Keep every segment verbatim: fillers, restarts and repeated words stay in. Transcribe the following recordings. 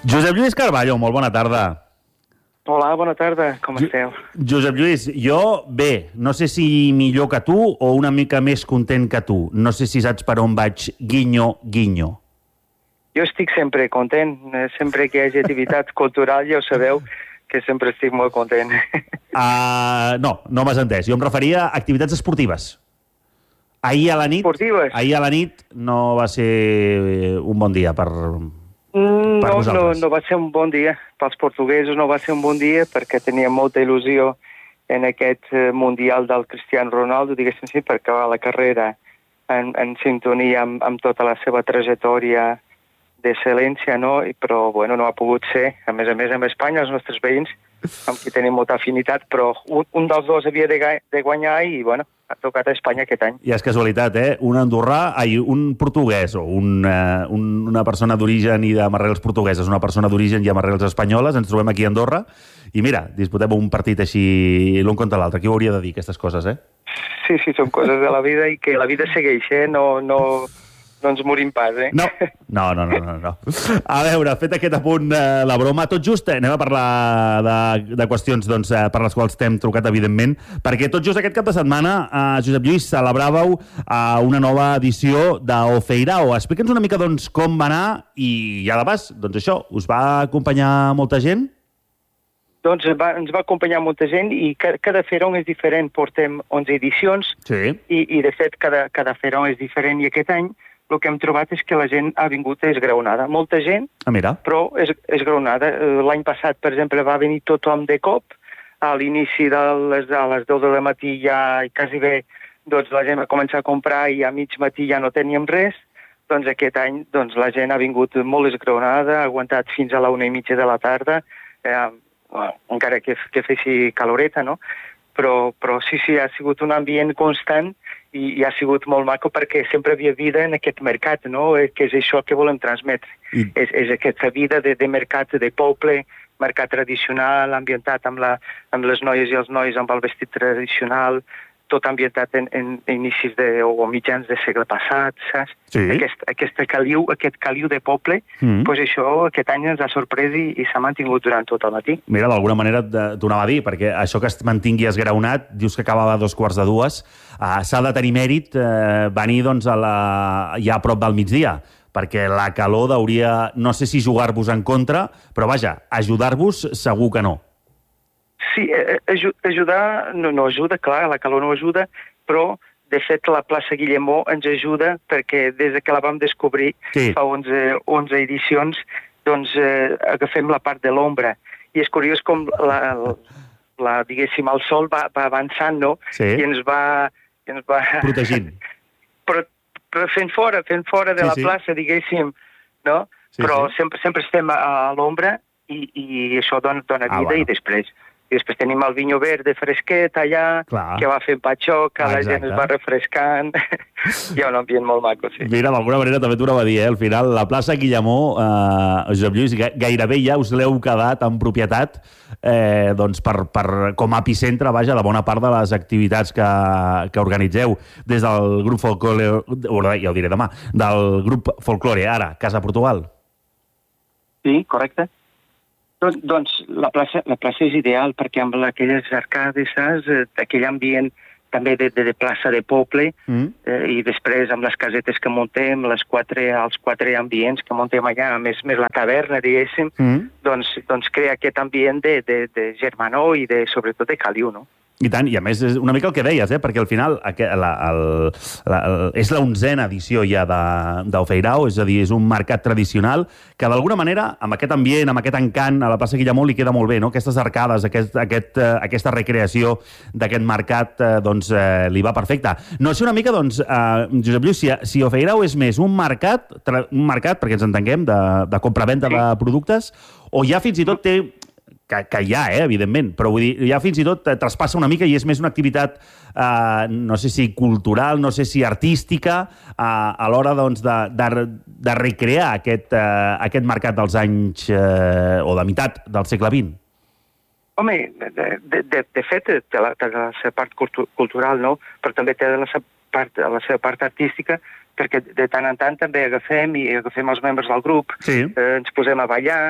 Josep Lluís Carballo, molt bona tarda. Hola, bona tarda, com Jo- esteu? Josep Lluís, jo bé, no sé si millor que tu o una mica més content que tu. No sé si saps per on vaig, guinyo, guinyo. Jo estic sempre content, eh, sempre que hi hagi activitat cultural, ja ho sabeu, que sempre estic molt content. Uh, no, no m'has entès. Jo em referia a activitats esportives. Ahir a la nit, Esportives? ahir a la nit no va ser un bon dia per... Mm, Per No, no, vosaltres. no va ser un bon dia. Pels portuguesos no va ser un bon dia perquè tenia molta il·lusió en aquest eh, Mundial del Cristiano Ronaldo, diguéssim així, per acabar la carrera en, en sintonia amb, amb tota la seva trajectòria d'excel·lència, no? I, però, bueno, no ha pogut ser. A més a més, amb Espanya, els nostres veïns, amb qui tenim molta afinitat, però un, un dels dos havia de, ga- de guanyar i, bueno, ha tocat a Espanya aquest any. I és casualitat, eh? Un andorrà, ai, un portuguès o un, uh, un, una persona d'origen i amb arrels portugueses, una persona d'origen i amb arrels espanyoles, ens trobem aquí a Andorra i mira, disputem un partit així l'un contra l'altre. Qui ho hauria de dir, aquestes coses, eh? Sí, sí, són coses de la vida i que la vida segueix, eh? No, no, no ens morim pas, eh? No, no, no, no, no, no. A veure, fet aquest apunt, eh, la broma, tot just eh, anem a parlar de, de qüestions doncs, eh, per les quals t'hem trucat, evidentment, perquè tot just aquest cap de setmana, eh, Josep Lluís, celebràveu eh, una nova edició d'Ofeirao. Explica'ns una mica doncs, com va anar i ja de pas, doncs això, us va acompanyar molta gent? Doncs va, ens va acompanyar molta gent i ca, cada Feirón és diferent. Portem onze edicions Sí. i, i de fet, cada, cada Feirón és diferent i aquest any el que hem trobat és que la gent ha vingut esgraonada. Molta gent, Ah, mira. però és, esgraonada. Eh, L'any passat, per exemple, va venir tothom de cop. A l'inici de les, a les deu del matí ja quasi bé doncs, la gent va començar a comprar i a mig matí ja no teníem res. Doncs aquest any doncs, la gent ha vingut molt esgraonada, ha aguantat fins a la una i mitja de la tarda, eh, bueno, encara que, que feixi caloreta, no? Però, però sí, sí, ha sigut un ambient constant i, i ha sigut molt maco perquè sempre havia vida en aquest mercat, no? Eh, Que és això que volem transmetre. I- És, és aquesta vida de, de mercat de poble, mercat tradicional, ambientat amb, la, amb les noies i els nois amb el vestit tradicional, tot ambientat en, en inicis de, o mitjans de segle passat, saps? Sí. Aquest, aquesta caliu, aquest caliu de poble, Mm. pues això aquest any ens ha sorprès i, i s'ha mantingut durant tot el matí. Mira, d'alguna manera et- t'ho anava a dir, perquè això que es mantingui esgraonat, dius que acabava a dos quarts de dues, eh, s'ha de tenir mèrit eh, venir doncs, a la, ja a prop del migdia, perquè la calor hauria, no sé si jugar-vos en contra, però vaja, ajudar-vos segur que no. Sí, eh, aju- ajudar no, no ajuda, clar, la calor no ajuda, però de fet la plaça Guillemó ens ajuda perquè des de que la vam descobrir Sí. fa onze, onze edicions, doncs eh, agafem la part de l'ombra. I és curiós com la, la, diguéssim, el sol va, va avançant, no? Sí. I ens va... i ens va... Protegint. però, però fent fora, fent fora de Sí, la sí. plaça, diguéssim, no? Sí, però sí. Sempre, sempre estem a, a l'ombra i, i això dona, dona Ah, vida bueno. i després i després tenim el vinyo verde fresquet allà, Clar. que va fent patxó, que la gent Exacte. es va refrescant. Hi ha un ambient molt maco, sí. Mira, d'alguna manera també t'ho anava a dir, eh? Al final, la plaça Guillemó, eh, Josep Lluís, ga- gairebé ja us l'heu quedat en propietat eh, doncs per, per, com a epicentre, vaja, de bona part de les activitats que, que organitzeu des del grup Folklore, o ja ho diré demà, del grup Folklore, ara, Casa Portugal. Sí, correcte. Doncs, doncs la, plaça, la plaça és ideal perquè amb aquelles arcades, saps? Eh, aquell ambient també de, de, de plaça de poble, Mm. eh, i després amb les casetes que muntem, les quatre, els quatre ambients que muntem allà, més, més la taverna, diguéssim, Mm. doncs, doncs crea aquest ambient de, de, de germanor i de, sobretot de caliu, no? I tant, i a més és una mica el que deies, eh? Perquè al final aqu- la, el, la, el, és l'onzena edició ja de- d'Ofeirao, és a dir, és un mercat tradicional que d'alguna manera, amb aquest ambient, amb aquest encant, a la plaça Guillemó li queda molt bé, no? Aquestes arcades, aquest, aquest, eh, aquesta recreació d'aquest mercat, eh, doncs, eh, li va perfecte. No sé una mica, doncs, eh, Josep Lluís, si, si Ofeirao és més un mercat, tra- un mercat, perquè ens entenguem, de, de compra-venda Sí. de productes, o ja fins i tot té que, que hi ha, eh, evidentment, però vull dir, ja fins i tot eh, traspassa una mica i és més una activitat, eh, no sé si cultural, no sé si artística, eh, a l'hora doncs, de, de, de recrear aquest, eh, aquest mercat dels anys eh, o de meitat del segle vint. Home, de, de, de, de fet, té la, té la seva part cultu cultural, no? Però també té la seva part, la seva part artística, perquè de tant en tant també agafem i agafem els membres del grup, Sí. eh, ens posem a ballar,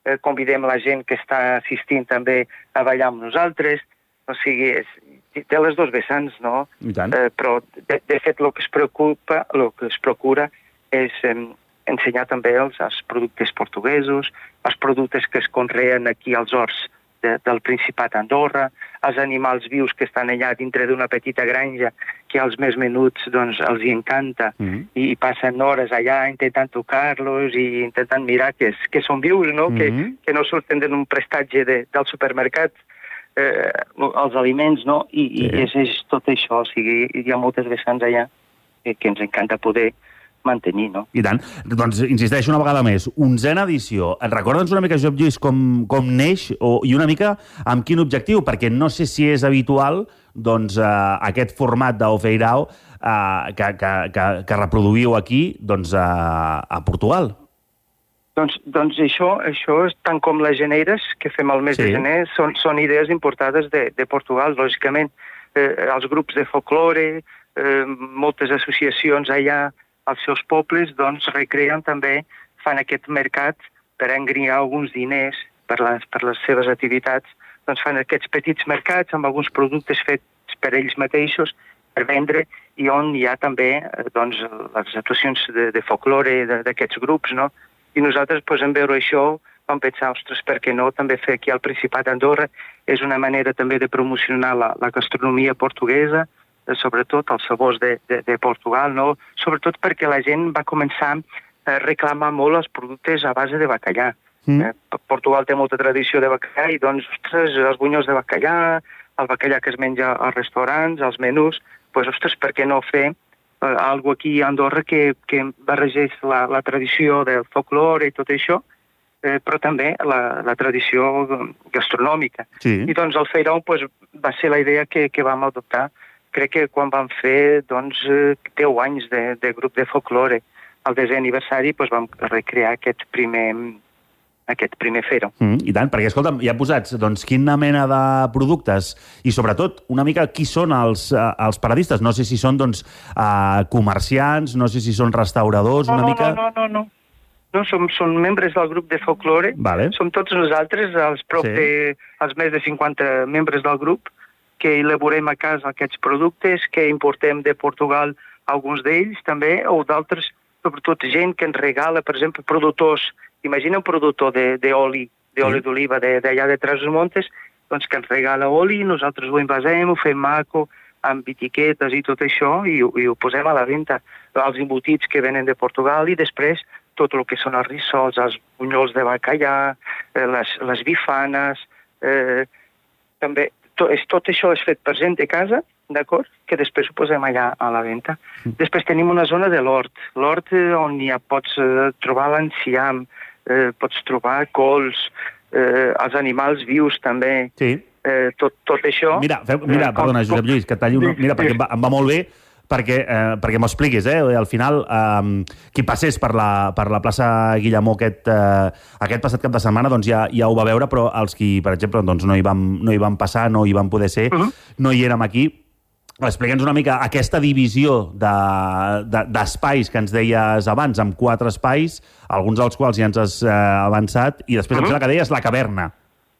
eh, convidem la gent que està assistint també a ballar amb nosaltres. O sigui, és, té les dos vessants, no? I tant. Eh, però, de, de fet, el que es preocupa, el que es procura és eh, ensenyar també els, els productes portuguesos, els productes que es conreen aquí als horts de, del Principat d'Andorra, els animals vius que estan allà dintre d'una petita granja que als més menuts doncs, els hi encanta mm-hmm. i passen hores allà intentant tocar-los i intentant mirar que, que són vius, no? Mm-hmm. que, que no surten d'un prestatge de, del supermercat, eh, els aliments, no? I, sí. i és, és tot això, o sigui, hi ha moltes vessants allà que, que ens encanta poder mantenir, no? I tant. Doncs insisteixo una vegada més, onzena edició. Et recorda'ns una mica, Josep Lluís, com, com neix o, i una mica amb quin objectiu? Perquè no sé si és habitual doncs, eh, aquest format d'Ofeirao eh, que, que, que, que reproduïu aquí doncs, a, a Portugal. Doncs, doncs això, això és tant com les geneires que fem al mes sí. de gener, són, són idees importades de, de Portugal, lògicament. Eh, els grups de folklore, eh, moltes associacions allà als seus pobles, doncs, recreen també, fan aquest mercat per engriar alguns diners per les, per les seves activitats, doncs fan aquests petits mercats amb alguns productes fets per ells mateixos per vendre i on hi ha també doncs, les actuacions de, de folklore d'aquests grups, no? I nosaltres, doncs, en veure això, vam pensar, ostres, per què no també fer aquí al Principat d'Andorra? És una manera també de promocionar la, la gastronomia portuguesa, sobretot els sabors de, de, de Portugal, no? Sobretot perquè la gent va començar a reclamar molt els productes a base de bacallà. Mm. Eh? Portugal té molta tradició de bacallà i, doncs, ostres, els bunyols de bacallà, el bacallà que es menja als restaurants, als menús, doncs, ostres, per què no fer eh, alguna aquí a Andorra que, que barregés la, la tradició del folklore i tot això, eh, però també la, la tradició gastronòmica. Sí. I, doncs, el Feirao pues, va ser la idea que, que vam adoptar. Crec que quan vam fer doncs, deu anys de, de grup de folklore, al desè aniversari doncs, vam recrear aquest primer, aquest primer Feirao. Mm, I tant, perquè, escolta'm, ja posats, doncs, quina mena de productes i, sobretot, una mica qui són els, els paradistes? No sé si són, doncs, uh, comerciants, no sé si són restauradors, no, una no, mica... No, no, no, no. No, som, som membres del grup de folklore, vale. Som tots nosaltres, els prop sí. de, els més de cinquanta membres del grup, que elaborem a casa aquests productes, que importem de Portugal alguns d'ells també, o d'altres, sobretot gent que ens regala, per exemple, productors, imagina un productor d'oli, d'oli d'oliva d'allà de Trás-os-Montes, doncs que ens regala oli, nosaltres ho envasem, ho fem maco, amb etiquetes i tot això, i, i ho posem a la venda. Els embotits que venen de Portugal i després tot el que són els rissols, els bunyols de bacallà, les, les bifanes, eh, també... Tot, tot això és fet per gent de casa, d'acord? Que després ho posem allà a la venda. Mm. Després tenim una zona de l'hort. L'hort on ja pots eh, trobar l'enciam, eh, pots trobar cols, eh, els animals vius també. Sí. Eh, tot, tot això... Mira, feu, mira eh, perdona, Josep Lluís, que et talli una... Mira, perquè em va, em va molt bé perquè, eh, perquè m'ho expliquis, eh? Al final, eh, qui passés per la, per la plaça Guillemó aquest, eh, aquest passat cap de setmana, doncs ja, ja ho va veure, però els qui, per exemple, doncs no, hi vam, no hi vam passar, no hi van poder ser, uh-huh. no hi érem aquí. Explica'ns una mica aquesta divisió d'espais de, de, que ens deies abans, amb quatre espais, alguns dels quals ja ens has eh, avançat, i després uh-huh. em sembla que deies la caverna.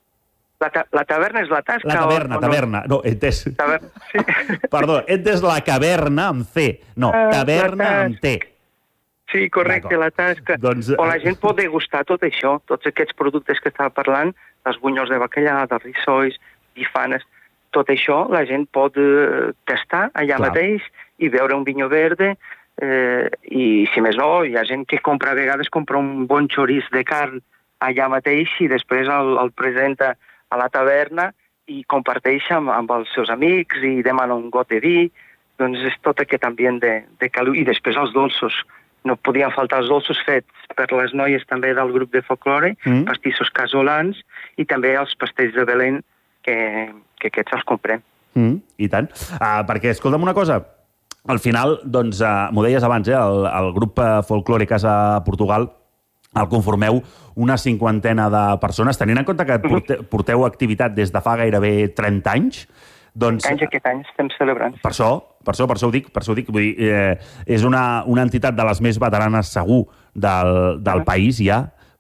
La, ta la taverna és la tasca? La taverna, o, o taverna. No, no he entès. Taverna, sí. Perdó, he entès la caverna amb C. No, taverna amb T. Sí, correcte, la tasca. Doncs... On la gent pot degustar tot això, tots aquests productes que estava parlant, els bunyols de bacallà, dels rissolls, bifanes, tot això la gent pot eh, tastar allà Clar. mateix i veure un vinyo verde, eh, i si més no, hi ha gent que compra a vegades compra un bon xoriç de carn allà mateix i després el, el presenta a la taverna i comparteix amb, amb els seus amics i demana un got de vi, doncs és tot aquest ambient de, de calor. I després els dolços. No podien faltar els dolços fets per les noies també del grup de folklore, mm. pastissos casolans i també els pastells de Belén, que, que aquests els comprem. Mm, I tant. Uh, perquè, escolta'm una cosa, al final, doncs, uh, m'ho deies abans, eh, el, el grup Folklore Casa Portugal el conformeu una cinquantena de persones. Tenint en compte que porteu, porteu activitat des de fa gairebé trenta anys, doncs... anys aquest any estem celebrant. Per això, per això, per això ho dic, per això ho dic. Vull dir, eh, és una, una entitat de les més veteranes segur del, del uh -huh. país ja,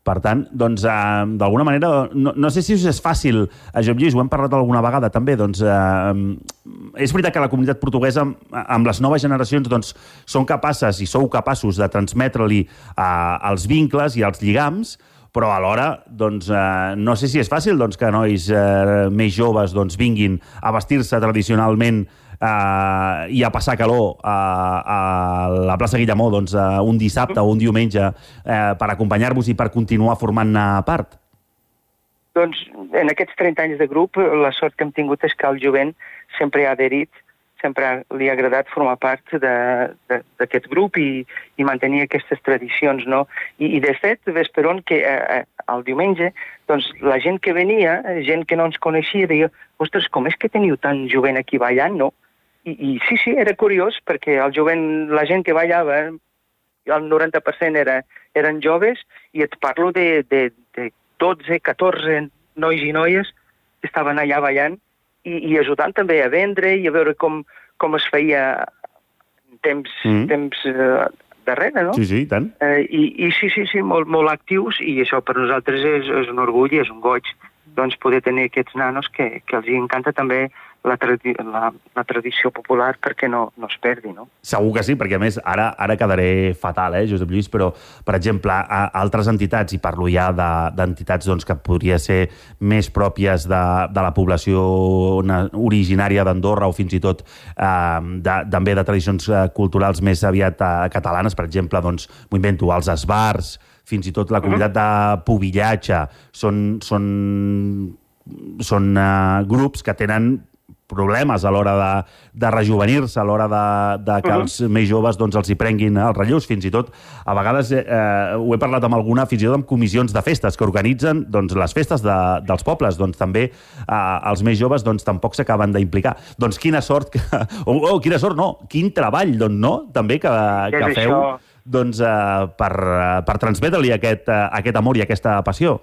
Per tant, doncs, eh, d'alguna manera, no, no sé si us és fàcil, a Josep Lluís, ho hem parlat alguna vegada també, doncs, eh, és veritat que la comunitat portuguesa, amb les noves generacions, doncs, són capaces i sou capaços de transmetre-li eh, els vincles i els lligams, però alhora, doncs, eh, no sé si és fàcil doncs, que nois eh, més joves doncs, vinguin a vestir-se tradicionalment Uh, i a passar calor uh, a la plaça Guillemó doncs, uh, un dissabte o un diumenge uh, per acompanyar-vos i per continuar formant-ne part? Doncs en aquests trenta anys de grup la sort que hem tingut és que el jovent sempre ha adherit, sempre li ha agradat formar part d'aquest grup i, i mantenir aquestes tradicions, no? I, i de fet, ves per on que eh, el diumenge doncs, la gent que venia, gent que no ens coneixia, deia, ostres, com és que teniu tant jovent aquí ballant, no? I, i sí, sí, era curiós, perquè el jovent, la gent que ballava, el noranta per cent era, eren joves, i et parlo de, de, de dotze, catorze nois i noies que estaven allà ballant i, i ajudant també a vendre i a veure com, com es feia temps, mm. temps eh, darrere, no? Sí, sí, tant. Eh, i, I sí, sí, sí, molt, molt actius, i això per nosaltres és, és un orgull i és un goig doncs, poder tenir aquests nanos que, que els encanta també la, tradi la, la tradició popular perquè no, no es perdi, no? Segur que sí, perquè a més ara, ara quedaré fatal, eh, Josep Lluís, però, per exemple, a altres entitats, i parlo ja d'entitats de, doncs, que podria ser més pròpies de, de la població originària d'Andorra o fins i tot eh, de, també de tradicions culturals més aviat eh, catalanes, per exemple, doncs, m'ho invento, els esbars, fins i tot la comunitat de pubillatge, són, són, són uh, grups que tenen problemes a l'hora de, de rejuvenir-se, a l'hora de, de que uh -huh. els més joves doncs, els hi prenguin els relleus. Fins i tot, a vegades, eh, ho he parlat amb alguna, fins i tot amb comissions de festes que organitzen doncs, les festes de, dels pobles. Doncs també eh, els més joves doncs, tampoc s'acaben d'implicar. Doncs quina sort, que, oh, oh, quina sort no, quin treball, doncs no, també que, que feu això? Doncs, eh, per, per transmetre-li aquest, eh, aquest amor i aquesta passió.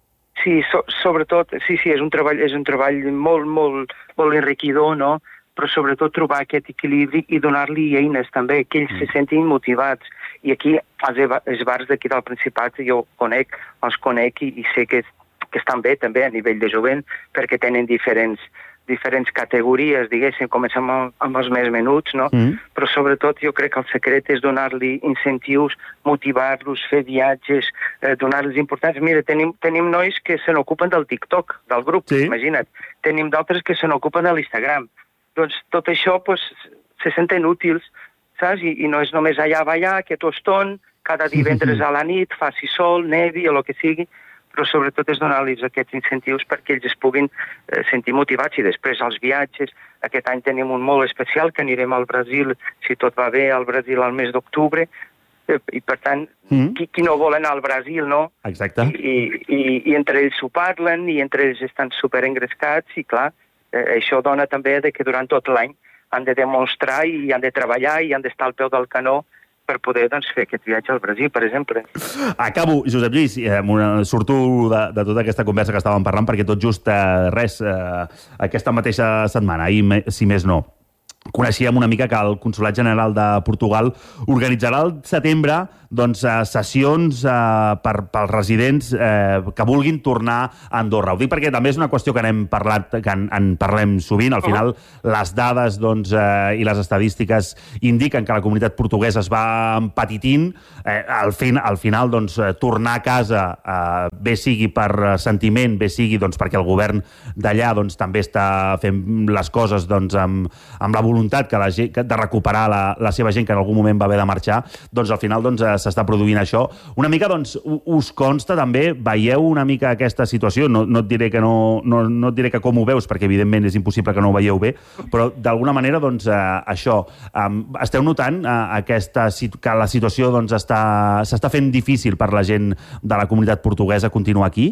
Sí, so, sobretot, sí, sí, és un treball, és un treball molt, molt, molt enriquidor, no? Però sobretot trobar aquest equilibri i donar-li eines també, que ells mm. se sentin motivats. I aquí, els bars d'aquí del Principat, jo conec, els conec i, i sé que, que estan bé també a nivell de jovent, perquè tenen diferents diferents categories, diguéssim, comencem amb, amb els més menuts, no? Mm. Però sobretot jo crec que el secret és donar-li incentius, motivar-los, fer viatges, eh, donar-los importants. Mira, tenim, tenim nois que se n'ocupen del TikTok, del grup, sí. Imagina't. Tenim d'altres que se n'ocupen de l'Instagram. Doncs tot això pues, se senten útils, saps? I, I no és només allà a ballar, que tot eston, cada divendres a la nit, faci sol, nevi o el que sigui, però sobretot és donar-los aquests incentius perquè ells es puguin eh, sentir motivats i després els viatges. Aquest any tenim un molt especial que anirem al Brasil, si tot va bé, al Brasil al mes d'octubre, eh, i per tant, mm. qui, qui no vol anar al Brasil, no? Exacte. I, i, i entre ells s'ho parlen i entre ells estan superengrescats i clar, eh, això dona també de que durant tot l'any han de demostrar i han de treballar i han d'estar al peu del canó per poder doncs, fer aquest viatge al Brasil, per exemple. Acabo, Josep Lluís, eh, surto de, de tota aquesta conversa que estàvem parlant, perquè tot just eh, res, eh, aquesta mateixa setmana, ahir, si més no, coneixíem una mica que el Consolat General de Portugal organitzarà al setembre doncs, eh, sessions eh, per, pels residents eh, que vulguin tornar a Andorra. Ho dic perquè també és una qüestió que n'hem parlat, que en, en parlem sovint. Al final, uh-huh. les dades doncs, eh, i les estadístiques indiquen que la comunitat portuguesa es va empetitint. Eh, al, fin, al final, doncs, tornar a casa, eh, bé sigui per sentiment, bé sigui doncs, perquè el govern d'allà doncs, també està fent les coses doncs, amb, amb la voluntat que la gent, que de recuperar la, la seva gent que en algun moment va haver de marxar, doncs al final doncs, s'està produint això. Una mica, doncs, us consta també, veieu una mica aquesta situació, no, no et diré que no, no, no et diré que com ho veus, perquè evidentment és impossible que no ho veieu bé, però d'alguna manera, doncs, eh, això, eh, esteu notant eh, aquesta, que la situació doncs, està, s'està fent difícil per la gent de la comunitat portuguesa continuar aquí?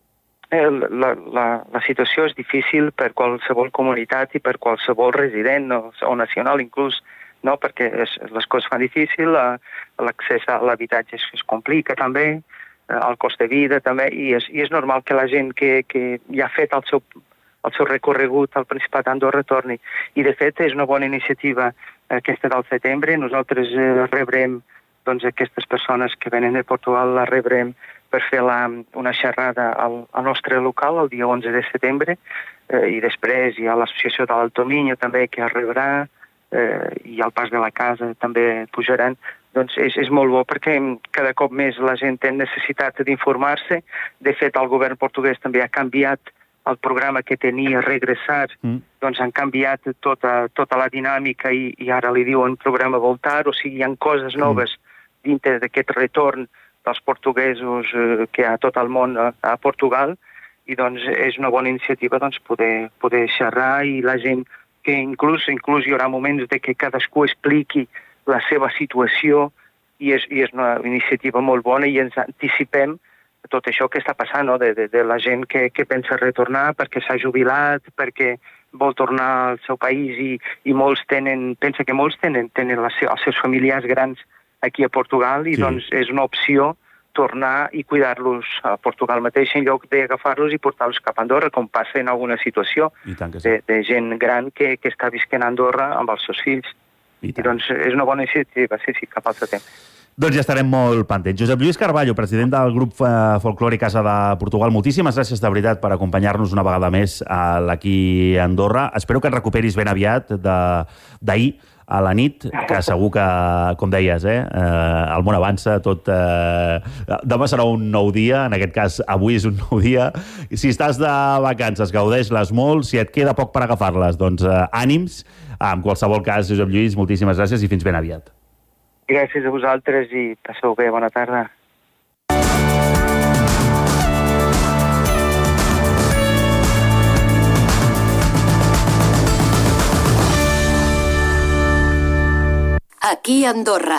La, la, la situació és difícil per qualsevol comunitat i per qualsevol resident o, o nacional inclús, no? Perquè es, les coses fan difícil, l'accés a l'habitatge es, es complica també, el cost de vida també, i és, i és normal que la gent que, que ja ha fet el seu, el seu recorregut al Principat d'Andorra torni. I de fet és una bona iniciativa aquesta del setembre. Nosaltres eh, rebrem doncs, aquestes persones que venen de Portugal, les rebrem per fer la, una xerrada al, al nostre local el dia onze de setembre, eh, i després hi ha l'associació de l'Alto Minyo també que arribarà, eh, i al Pas de la Casa també pujaran. Doncs és, és molt bo perquè cada cop més la gent té necessitat d'informar-se. De fet, el govern portuguès també ha canviat el programa que tenia Regressar, mm. doncs han canviat tota, tota la dinàmica i, i ara li diuen programa Voltar, o sigui, hi ha coses noves mm. dintre d'aquest retorn dels portuguesos eh, que hi ha a tot el món a, a Portugal, i doncs és una bona iniciativa doncs, poder, poder xerrar, i la gent que inclús, inclús hi haurà moments de que cadascú expliqui la seva situació, i és, i és una iniciativa molt bona, i ens anticipem tot això que està passant, no? de, de, de la gent que, que pensa retornar perquè s'ha jubilat, perquè vol tornar al seu país, i, i molts tenen, pensa que molts tenen, tenen les, els seus familiars grans aquí a Portugal, i sí. doncs és una opció tornar i cuidar-los a Portugal mateix en lloc d'agafar-los i portar-los cap a Andorra, com passa en alguna situació sí. de, de gent gran que, que està visquent a Andorra amb els seus fills. I, I doncs és una bona iniciativa, sí, sí, cap altre temps. Doncs ja estarem molt pendents. Josep Lluís Carballo, president del grup folclòric Casa de Portugal, moltíssimes gràcies de veritat per acompanyar-nos una vegada més aquí a Andorra. Espero que et recuperis ben aviat d'ahir a la nit, que segur que, com deies, eh, eh, el món avança, tot... Eh, demà serà un nou dia, en aquest cas avui és un nou dia. Si estàs de vacances, gaudeix-les molt. Si et queda poc per agafar-les, doncs eh, ànims. En qualsevol cas, Josep Lluís, moltíssimes gràcies i fins ben aviat. Gràcies a vosaltres i passeu bé. Bona tarda. Aquí a Andorra.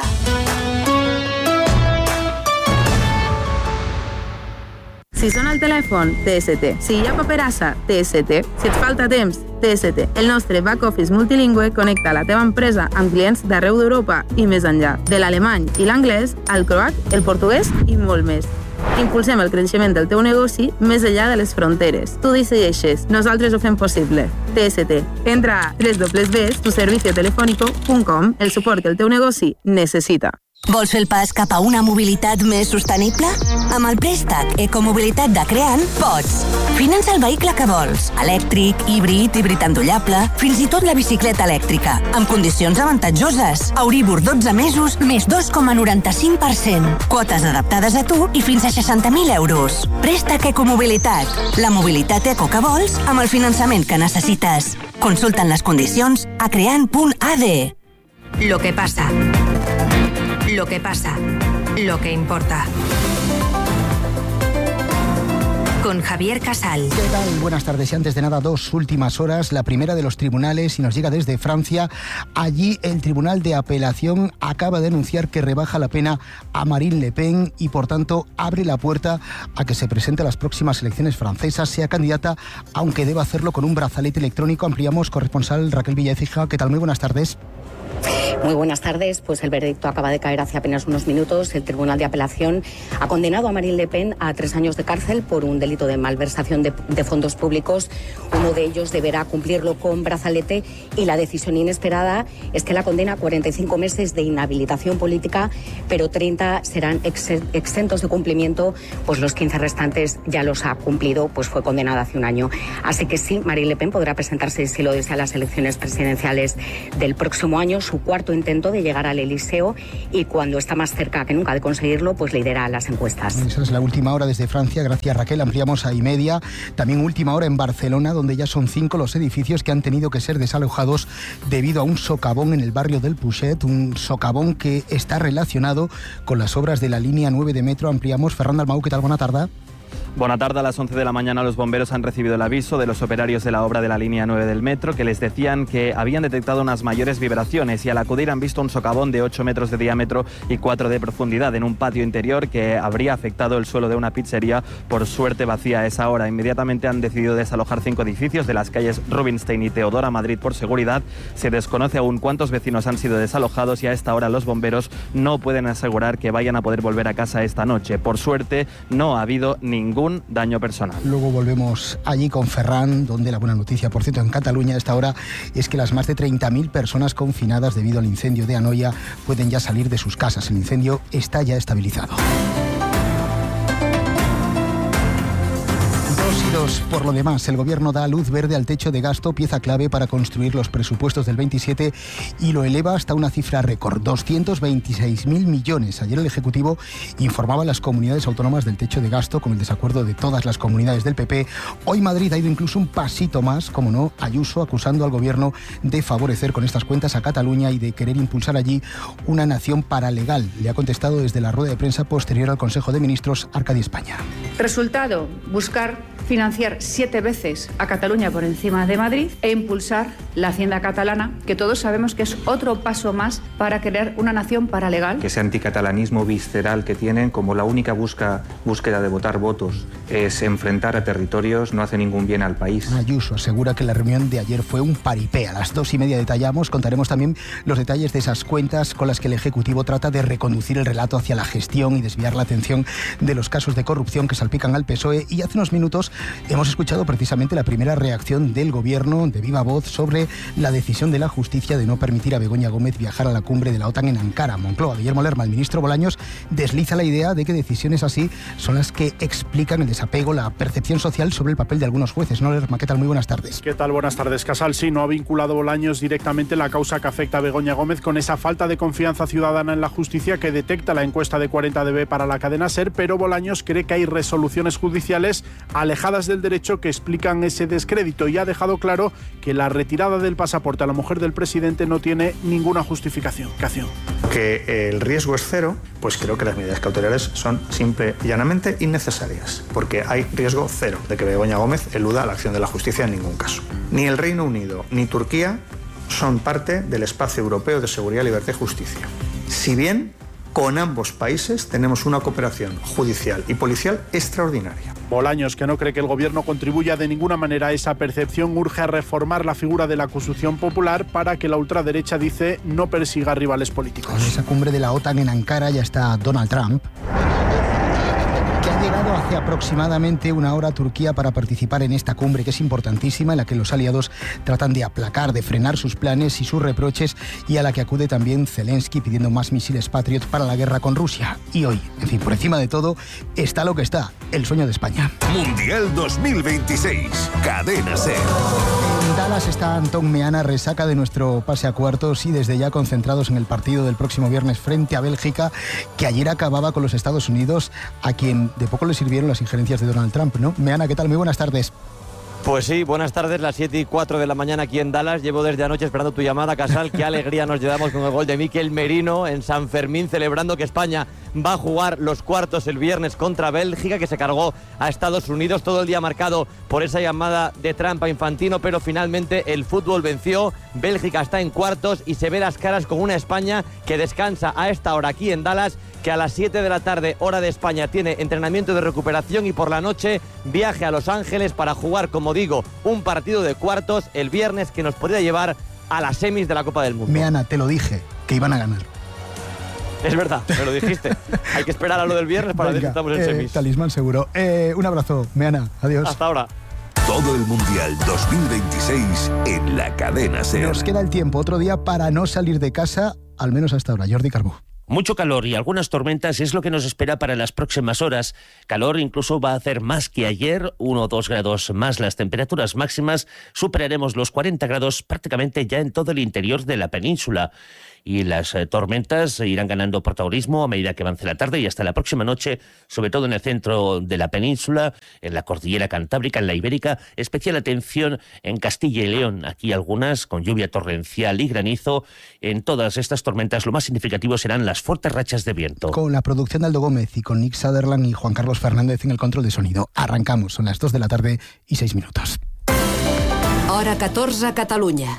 Si sona el telèfon, T S T. Si hi ha paperassa, T S T. Si et falta temps, T S T. El nostre back-office multilingüe connecta la teva empresa amb clients d'arreu d'Europa i més enllà. De l'alemany i l'anglès, al croat, el portuguès i molt més. Impulsem el creixement del teu negoci més enllà de les fronteres. Tu decideixes, nosaltres ho fem possible. T S T. Entra a w w w punt tu servicio telefónico punt com, el suport que el teu negoci necessita. Vols fer el pas cap a una mobilitat més sostenible? Amb el préstec Ecomobilitat de Creant pots. Finança el vehicle que vols. Elèctric, híbrid, híbrid endollable, fins i tot la bicicleta elèctrica. Amb condicions avantatjoses. Euribor dotze mesos, més dos coma noranta-cinc per cent. Quotes adaptades a tu i fins a seixanta mil euros. Préstec Ecomobilitat. La mobilitat eco que vols amb el finançament que necessites. Consulta'n les condicions a creant punt a d. Lo que pasa. Lo que pasa, lo que importa. Con Javier Casal. ¿Qué tal? Buenas tardes. Y antes de nada, dos últimas horas. La primera de los tribunales, y nos llega desde Francia. Allí el Tribunal de Apelación acaba de anunciar que rebaja la pena a Marine Le Pen y, por tanto, abre la puerta a que se presente a las próximas elecciones francesas, sea candidata, aunque deba hacerlo con un brazalete electrónico. Ampliamos, corresponsal Raquel Villaécija. ¿Qué tal? Muy buenas tardes. Muy buenas tardes. Pues el veredicto acaba de caer hace apenas unos minutos. El Tribunal de Apelación ha condenado a Marine Le Pen a tres años de cárcel por un delito de malversación de, de fondos públicos. Uno de ellos deberá cumplirlo con brazalete y la decisión inesperada es que la condena a cuarenta y cinco meses de inhabilitación política, pero treinta serán ex, exentos de cumplimiento, pues los quince restantes ya los ha cumplido, pues fue condenada hace un año. Así que sí, Marine Le Pen podrá presentarse, si lo desea, a las elecciones presidenciales del próximo año, su cuarto intento de llegar al Eliseo, y cuando está más cerca que nunca de conseguirlo, pues lidera las encuestas. Esa es la última hora desde Francia. Gracias, Raquel. Ampliamos a y media. También última hora en Barcelona, donde ya son cinco los edificios que han tenido que ser desalojados debido a un socavón en el barrio del Puget, un socavón que está relacionado con las obras de la línea nueve de metro. Ampliamos. Ferran Dalmau, ¿qué tal? Buena tarde. Buena tarde. A las once de la mañana los bomberos han recibido el aviso de los operarios de la obra de la línea nueve del metro, que les decían que habían detectado unas mayores vibraciones, y al acudir han visto un socavón de ocho metros de diámetro y cuatro de profundidad en un patio interior que habría afectado el suelo de una pizzería, por suerte vacía a esa hora. Inmediatamente han decidido desalojar cinco edificios de las calles Rubinstein y Teodora Madrid por seguridad. Se desconoce aún cuántos vecinos han sido desalojados, y a esta hora los bomberos no pueden asegurar que vayan a poder volver a casa esta noche. Por suerte no ha habido ningún daño personal. Luego volvemos allí con Ferran, donde la buena noticia, por cierto, en Cataluña a esta hora es que las más de treinta mil personas confinadas debido al incendio de Anoia pueden ya salir de sus casas. El incendio está ya estabilizado. minutos. Por lo demás, el Gobierno da luz verde al techo de gasto, pieza clave para construir los presupuestos del veintisiete, y lo eleva hasta una cifra récord, doscientos veintiséis mil millones. Ayer el Ejecutivo informaba a las comunidades autónomas del techo de gasto con el desacuerdo de todas las comunidades del P P. Hoy Madrid ha ido incluso un pasito más, como no, Ayuso acusando al Gobierno de favorecer con estas cuentas a Cataluña y de querer impulsar allí una nación paralegal. Le ha contestado desde la rueda de prensa posterior al Consejo de Ministros Arcadi España. Resultado, buscar financiar siete veces a Cataluña por encima de Madrid e impulsar la hacienda catalana, que todos sabemos que es otro paso más para crear una nación paralegal. Ese anticatalanismo visceral que tienen, como la única busca, búsqueda de votar votos es enfrentar a territorios, no hace ningún bien al país. Ayuso asegura que la reunión de ayer fue un paripé. A las dos y media detallamos, contaremos también los detalles de esas cuentas con las que el Ejecutivo trata de reconducir el relato hacia la gestión y desviar la atención de los casos de corrupción que salpican al P S O E. Y hace unos minutos hemos escuchado precisamente la primera reacción del Gobierno de viva voz sobre la decisión de la justicia de no permitir a Begoña Gómez viajar a la cumbre de la OTAN en Ankara. Moncloa, Guillermo Lerma, el ministro Bolaños, desliza la idea de que decisiones así son las que explican el desapego, la percepción social sobre el papel de algunos jueces. ¿No, Lerma? ¿Qué tal? Muy buenas tardes. ¿Qué tal? Buenas tardes. Casal sí no ha vinculado Bolaños directamente la causa que afecta a Begoña Gómez con esa falta de confianza ciudadana en la justicia que detecta la encuesta de cuarenta D B para la cadena SER, pero Bolaños cree que hay resoluciones judiciales alejadas del derecho que explican ese descrédito, y ha dejado claro que la retirada del pasaporte a la mujer del presidente no tiene ninguna justificación. Que el riesgo es cero, pues creo que las medidas cautelares son simple y llanamente innecesarias, porque hay riesgo cero de que Begoña Gómez eluda la acción de la justicia en ningún caso. Ni el Reino Unido ni Turquía son parte del espacio europeo de seguridad, libertad y justicia. Si bien con ambos países tenemos una cooperación judicial y policial extraordinaria. Bolaños, que no cree que el Gobierno contribuya de ninguna manera a esa percepción, urge a reformar la figura de la acusación popular para que la ultraderecha, dice, no persiga rivales políticos. En esa cumbre de la OTAN en Ankara ya está Donald Trump, que ha llegado hace aproximadamente una hora a Turquía para participar en esta cumbre, que es importantísima, en la que los aliados tratan de aplacar, de frenar sus planes y sus reproches, y a la que acude también Zelensky pidiendo más misiles Patriot para la guerra con Rusia. Y hoy, en fin, por encima de todo, está lo que está, el sueño de España. Mundial dos mil veintiséis, Cadena SER. En Dallas está Antón Meana, resaca de nuestro pase a cuartos y desde ya concentrados en el partido del próximo viernes frente a Bélgica, que ayer acababa con los Estados Unidos, a quien de poco le sirvieron las injerencias de Donald Trump, ¿no? Meana, ¿qué tal? Muy buenas tardes. Pues sí, buenas tardes, las siete y cuatro de la mañana aquí en Dallas. Llevo desde anoche esperando tu llamada, Casal. Qué alegría nos llevamos con el gol de Mikel Merino en San Fermín, celebrando que España va a jugar los cuartos el viernes contra Bélgica, que se cargó a Estados Unidos. Todo el día marcado por esa llamada de Trump a Infantino, pero finalmente el fútbol venció. Bélgica está en cuartos y se ve las caras con una España que descansa a esta hora aquí en Dallas, que a las siete de la tarde, hora de España, tiene entrenamiento de recuperación y por la noche viaje a Los Ángeles para jugar, como digo, un partido de cuartos el viernes que nos podría llevar a las semis de la Copa del Mundo. Meana, te lo dije, que iban a ganar. Es verdad, me lo dijiste. Hay que esperar a lo del viernes para ver si estamos en eh, semis. Talismán seguro. Eh, un abrazo, Meana. Adiós. Hasta ahora. Todo el Mundial dos mil veintiséis en la Cadena SER. Nos queda el tiempo, otro día para no salir de casa, al menos hasta ahora. Jordi Carbó. Mucho calor y algunas tormentas es lo que nos espera para las próximas horas. Calor incluso va a hacer más que ayer, uno o dos grados más. Las temperaturas máximas superaremos los cuarenta grados prácticamente ya en todo el interior de la península. Y las eh, tormentas irán ganando protagonismo a medida que avance la tarde y hasta la próxima noche, sobre todo en el centro de la península, en la cordillera cantábrica, en la ibérica. Especial atención en Castilla y León. Aquí algunas con lluvia torrencial y granizo. En todas estas tormentas lo más significativo serán las fuertes rachas de viento. Con la producción de Aldo Gómez y con Nick Sutherland y Juan Carlos Fernández en el control de sonido. Arrancamos, son las dos de la tarde y seis minutos. Hora catorze, Catalunya.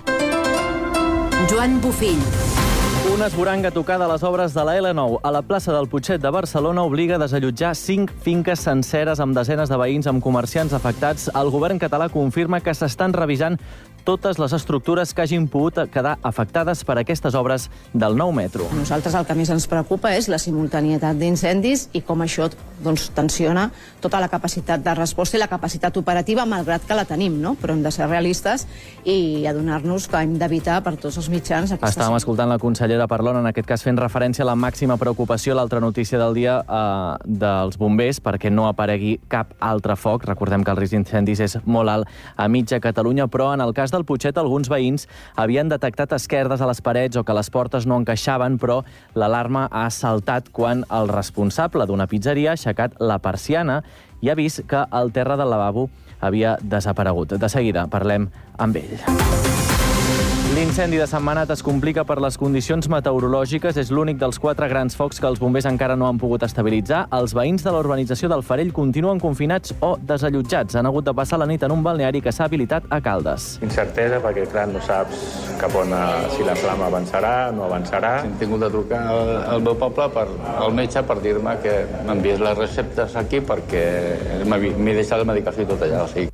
Joan Bufill. Una esboranga tocada a les obres de la L nou a la plaça del Putxet de Barcelona obliga a desallotjar cinc finques senceres amb desenes de veïns amb comerciants afectats. El govern català confirma que s'estan revisant totes les estructures que hagin pogut quedar afectades per aquestes obres del nou metro. A nosaltres el que més ens preocupa és la simultanietat d'incendis i com això doncs, tensiona tota la capacitat de resposta i la capacitat operativa, malgrat que la tenim, no? Però hem de ser realistes i adonar-nos que hem d'evitar per tots els mitjans aquesta... Estàvem escoltant la consellera Parlon, en aquest cas fent referència a la màxima preocupació, l'altra notícia del dia eh, dels bombers, perquè no aparegui cap altre foc. Recordem que el risc d'incendis és molt alt a mitja Catalunya, però en el cas del Putxet alguns veïns havien detectat esquerdes a les parets o que les portes no encaixaven, però l'alarma ha saltat quan el responsable d'una pizzeria ha aixecat la persiana i ha vist que el terra del lavabo havia desaparegut. De seguida parlem amb ell. L'incendi de Sant Manat es complica per les condicions meteorològiques. És l'únic dels quatre grans focs que els bombers encara no han pogut estabilitzar. Els veïns de la urbanització del Farell continuen confinats o desallotjats. Han hagut de passar la nit en un balneari que s'ha habilitat a Caldes. Incertesa, perquè clar, no saps cap on, si la flama avançarà, no avançarà. Hem tingut de trucar al, al meu poble, per, al metge, per dir-me que m'enviés les receptes aquí perquè m'he deixat la medicació i tot allà. O sigui.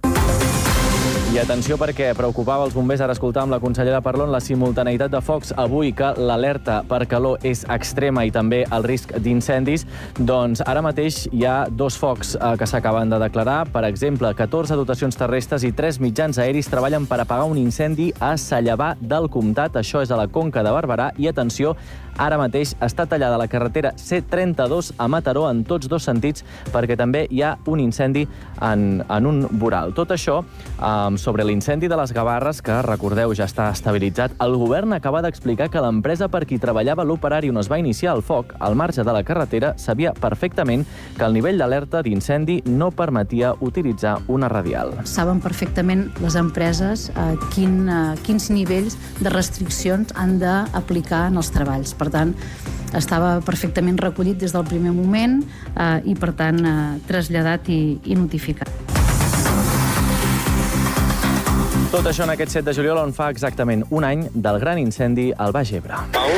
I atenció perquè preocupava els bombers, ara escoltàvem la consellera Parlon, la simultaneïtat de focs avui, que l'alerta per calor és extrema i també el risc d'incendis. Doncs ara mateix hi ha dos focs eh, que s'acaben de declarar. Per exemple, catorze dotacions terrestres i tres mitjans aeris treballen per apagar un incendi a Sallabà del Comtat. Això és a la Conca de Barberà. I atenció, ara mateix està tallada la carretera C trenta-dos a Mataró en tots dos sentits perquè també hi ha un incendi en, en un voral. Tot això eh, sobre l'incendi de les Gavarres, que, recordeu, ja està estabilitzat. El govern acaba d'explicar que l'empresa per qui treballava l'operari on es va iniciar el foc, al marge de la carretera, sabia perfectament que el nivell d'alerta d'incendi no permetia utilitzar una radial. Saben perfectament les empreses eh, quin, eh, quins nivells de restriccions han d'aplicar en els treballs. Per tant, estava perfectament recollit des del primer moment eh, i, per tant, eh, traslladat i, i notificat. Tot això en aquest set de juliol, on fa exactament un any del gran incendi al Baix Ebre.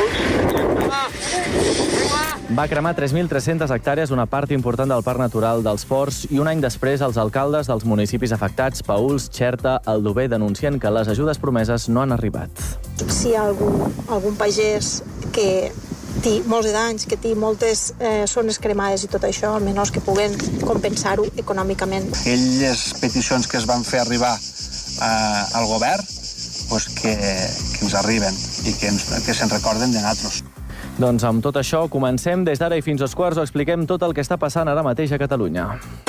Va cremar tres mil tres-centes hectàrees, una part important del Parc Natural dels Ports, i un any després els alcaldes dels municipis afectats, Paüls, Xerta, Aldover, denuncien que les ajudes promeses no han arribat. Si hi ha algun, algun pagès que té molts de danys, que té moltes eh, zones cremades i tot això, almenys que puguen compensar-ho econòmicament. Aquelles peticions que es van fer arribar eh, al govern, pues que, que ens arriben i que, ens, que se'n recorden de nosaltres. Doncs amb tot això comencem. Des d'ara i fins als quarts ho expliquem tot el que està passant ara mateix a Catalunya.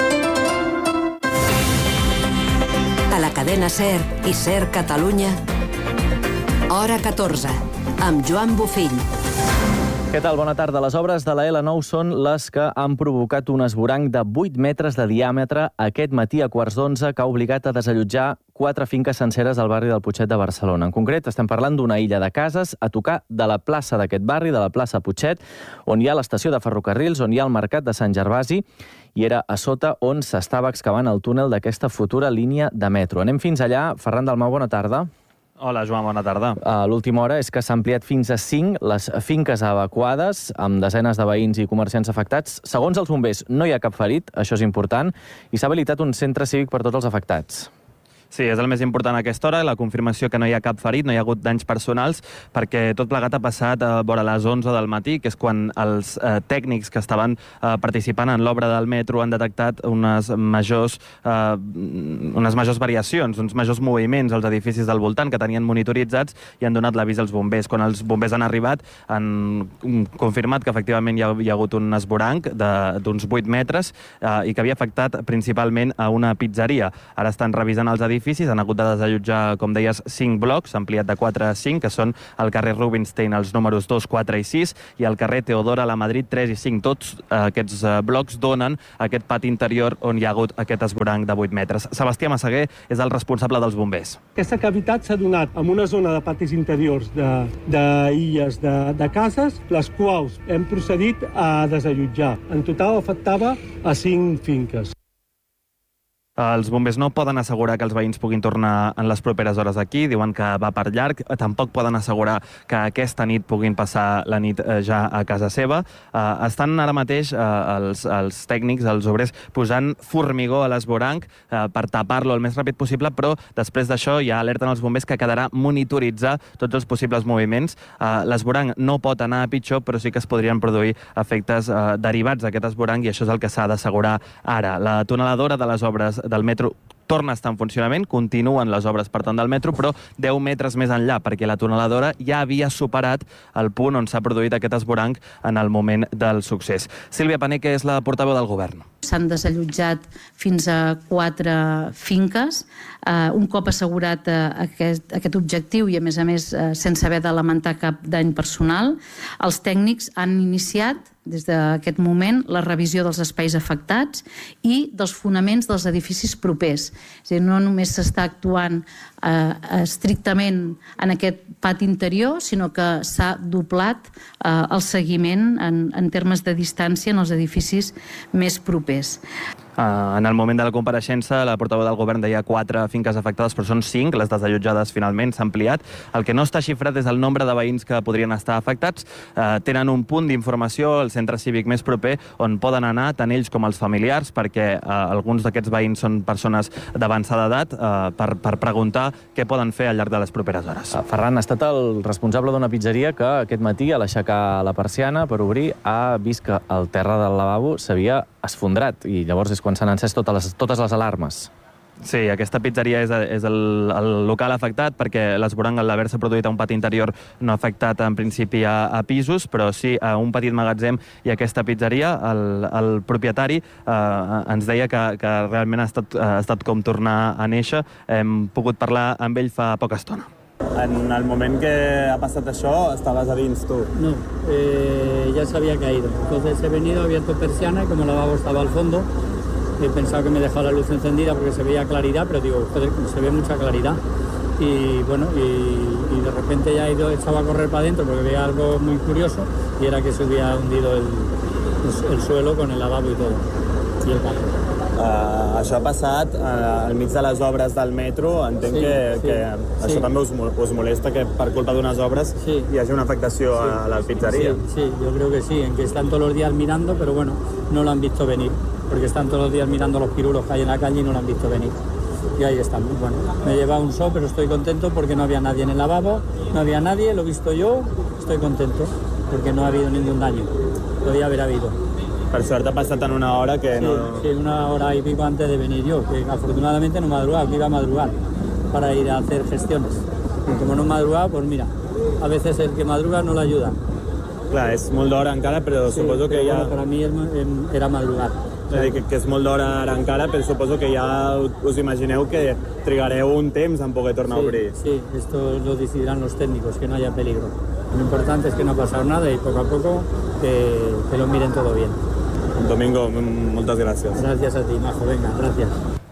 A la cadena SER i SER Catalunya, hora catorze, amb Joan Bofill. Què tal? Bona tarda. Les obres de la L nou són les que han provocat un esvoranc de vuit metres de diàmetre aquest matí a quarts d'onze, que ha obligat a desallotjar quatre finques senceres al barri del Putxet de Barcelona. En concret, estem parlant d'una illa de cases a tocar de la plaça d'aquest barri, de la plaça Putxet, on hi ha l'estació de ferrocarrils, on hi ha el mercat de Sant Gervasi, i era a sota on s'estava excavant el túnel d'aquesta futura línia de metro. Anem fins allà. Ferran Dalmau, bona tarda. Hola, Joan, bona tarda. A l'última hora és que s'ha ampliat fins a cinc les finques evacuades, amb desenes de veïns i comerciants afectats. Segons els bombers, no hi ha cap ferit, això és important, i s'ha habilitat un centre cívic per tots els afectats. Sí, és el més important a aquesta hora, la confirmació que no hi ha cap ferit, no hi ha hagut danys personals, perquè tot plegat ha passat a vora les onze del matí, que és quan els eh, tècnics que estaven eh, participant en l'obra del metro han detectat unes majors, eh, unes majors variacions, uns majors moviments als edificis del voltant que tenien monitoritzats i han donat l'avís als bombers. Quan els bombers han arribat, han confirmat que efectivament hi ha, hi ha hagut un esvoranc d'uns vuit metres eh, i que havia afectat principalment a una pizzeria. Ara estan revisant els edificis edificis, han hagut de desallotjar, com deies, cinc blocs, ampliat de quatre a cinc, que són el carrer Rubinstein, els números dos, quatre i sis, i el carrer Teodora, la Madrid, tres i cinc. Tots eh, aquests eh, blocs donen aquest pati interior on hi ha hagut aquest esvoranc de vuit metres. Sebastià Massaguer és el responsable dels bombers. Aquesta cavitat s'ha donat en una zona de patis interiors d'illes de, de, de cases, les quals hem procedit a desallotjar. En total afectava a cinc finques. Els bombers no poden assegurar que els veïns puguin tornar en les properes hores aquí, diuen que va per llarg, tampoc poden assegurar que aquesta nit puguin passar la nit ja a casa seva. Uh, estan ara mateix uh, els, els tècnics, els obrers, posant formigó a l'esvoranc uh, per tapar-lo el més ràpid possible, però després d'això ja alerten els bombers que quedarà monitoritzar tots els possibles moviments. Uh, l'esvoranc no pot anar a pitjor, però sí que es podrien produir efectes uh, derivats d'aquest esvoranc i això és el que s'ha d'assegurar ara. La tuneladora de les obres del metro torna a estar en funcionament, continuen les obres per tant del metro, però deu metres més enllà, perquè la tuneladora ja havia superat el punt on s'ha produït aquest esvoranc en el moment del succés. Sílvia Pané, que és la portaveu del govern. S'han desallotjat fins a quatre finques. Uh, un cop assegurat uh, aquest, aquest objectiu i, a més a més, uh, sense haver de lamentar cap dany personal, els tècnics han iniciat des d'aquest moment la revisió dels espais afectats i dels fonaments dels edificis propers. És a dir, no només s'està actuant eh, estrictament en aquest pati interior, sinó que s'ha doblat eh, el seguiment en, en termes de distància en els edificis més propers. Uh, en el moment de la compareixença, la portaveu del govern deia quatre finques afectades, però són cinc, les desallotjades finalment s'ha ampliat. El que no està xifrat és el nombre de veïns que podrien estar afectats. Uh, tenen un punt d'informació al centre cívic més proper on poden anar tant ells com els familiars, perquè uh, alguns d'aquests veïns són persones d'avançada edat, uh, per, per preguntar què poden fer al llarg de les properes hores. Uh, Ferran ha estat el responsable d'una pizzeria que aquest matí, a l'aixecar la persiana per obrir, ha vist que el terra del lavabo s'havia esfondrat i llavors és quan s'han encès totes les, totes les alarmes. Sí, aquesta pizzeria és, és el, el local afectat perquè l'esvoranc, al haver-se produït a un pati interior, no ha afectat en principi a, a pisos, però sí a un petit magatzem i aquesta pizzeria. El, el propietari eh, ens deia que, que realment ha estat, ha estat com tornar a néixer. Hem pogut parlar amb ell fa poca estona. En el moment que ha passat això, estaves a dins tu. No, eh, ya se había caído. Entonces he venido, abierto persiana y como el lavabo estaba al fondo, he pensado que me dejaba la luz encendida porque se veía claridad, pero digo, joder, se ve mucha claridad. Y bueno, y, y de repente ya he ido, echaba a correr para adentro porque veía algo muy curioso y era que se había hundido el, el suelo con el lavabo y todo, y el patio. Uh, això ha passat uh, al mig de les obres del metro. Entenc sí, que, sí, que això sí. També us, us molesta, que per culpa d'unes obres sí. Hi hagi una afectació sí, a la pizzería. Sí, sí, yo creo que sí, en que están todos los días mirando, pero bueno, no lo han visto venir, porque están todos los días mirando los pirulos que hay en la calle y no lo han visto venir. Y ahí estamos. Bueno, me he llevado un show, pero estoy contento porque no había nadie en el lavabo, no había nadie, lo he visto yo, estoy contento porque no ha habido ningún daño. Podría haber habido. Per sort ha passat en una hora que sí, no... Sí, una hora y pico antes de venir yo, que afortunadamente no madrugaba, que iba a madrugar para ir a hacer gestiones. Y como no madrugaba, pues mira, a veces el que madruga no le ayuda. Clar, és molt d'hora encara, però sí, suposo que ja... Bueno, per a mi era madrugar. És a dir, que, que és molt d'hora ara encara, però suposo que ja us imagineu que trigareu un temps en poder tornar sí, a obrir. Sí, esto lo decidirán los técnicos, que no haya peligro. Lo importante es que no ha pasado nada y poco a poco que, que lo miren todo bien. Domingo, moltes gràcies. Gràcies a ti, Majo. Vinga, gràcies.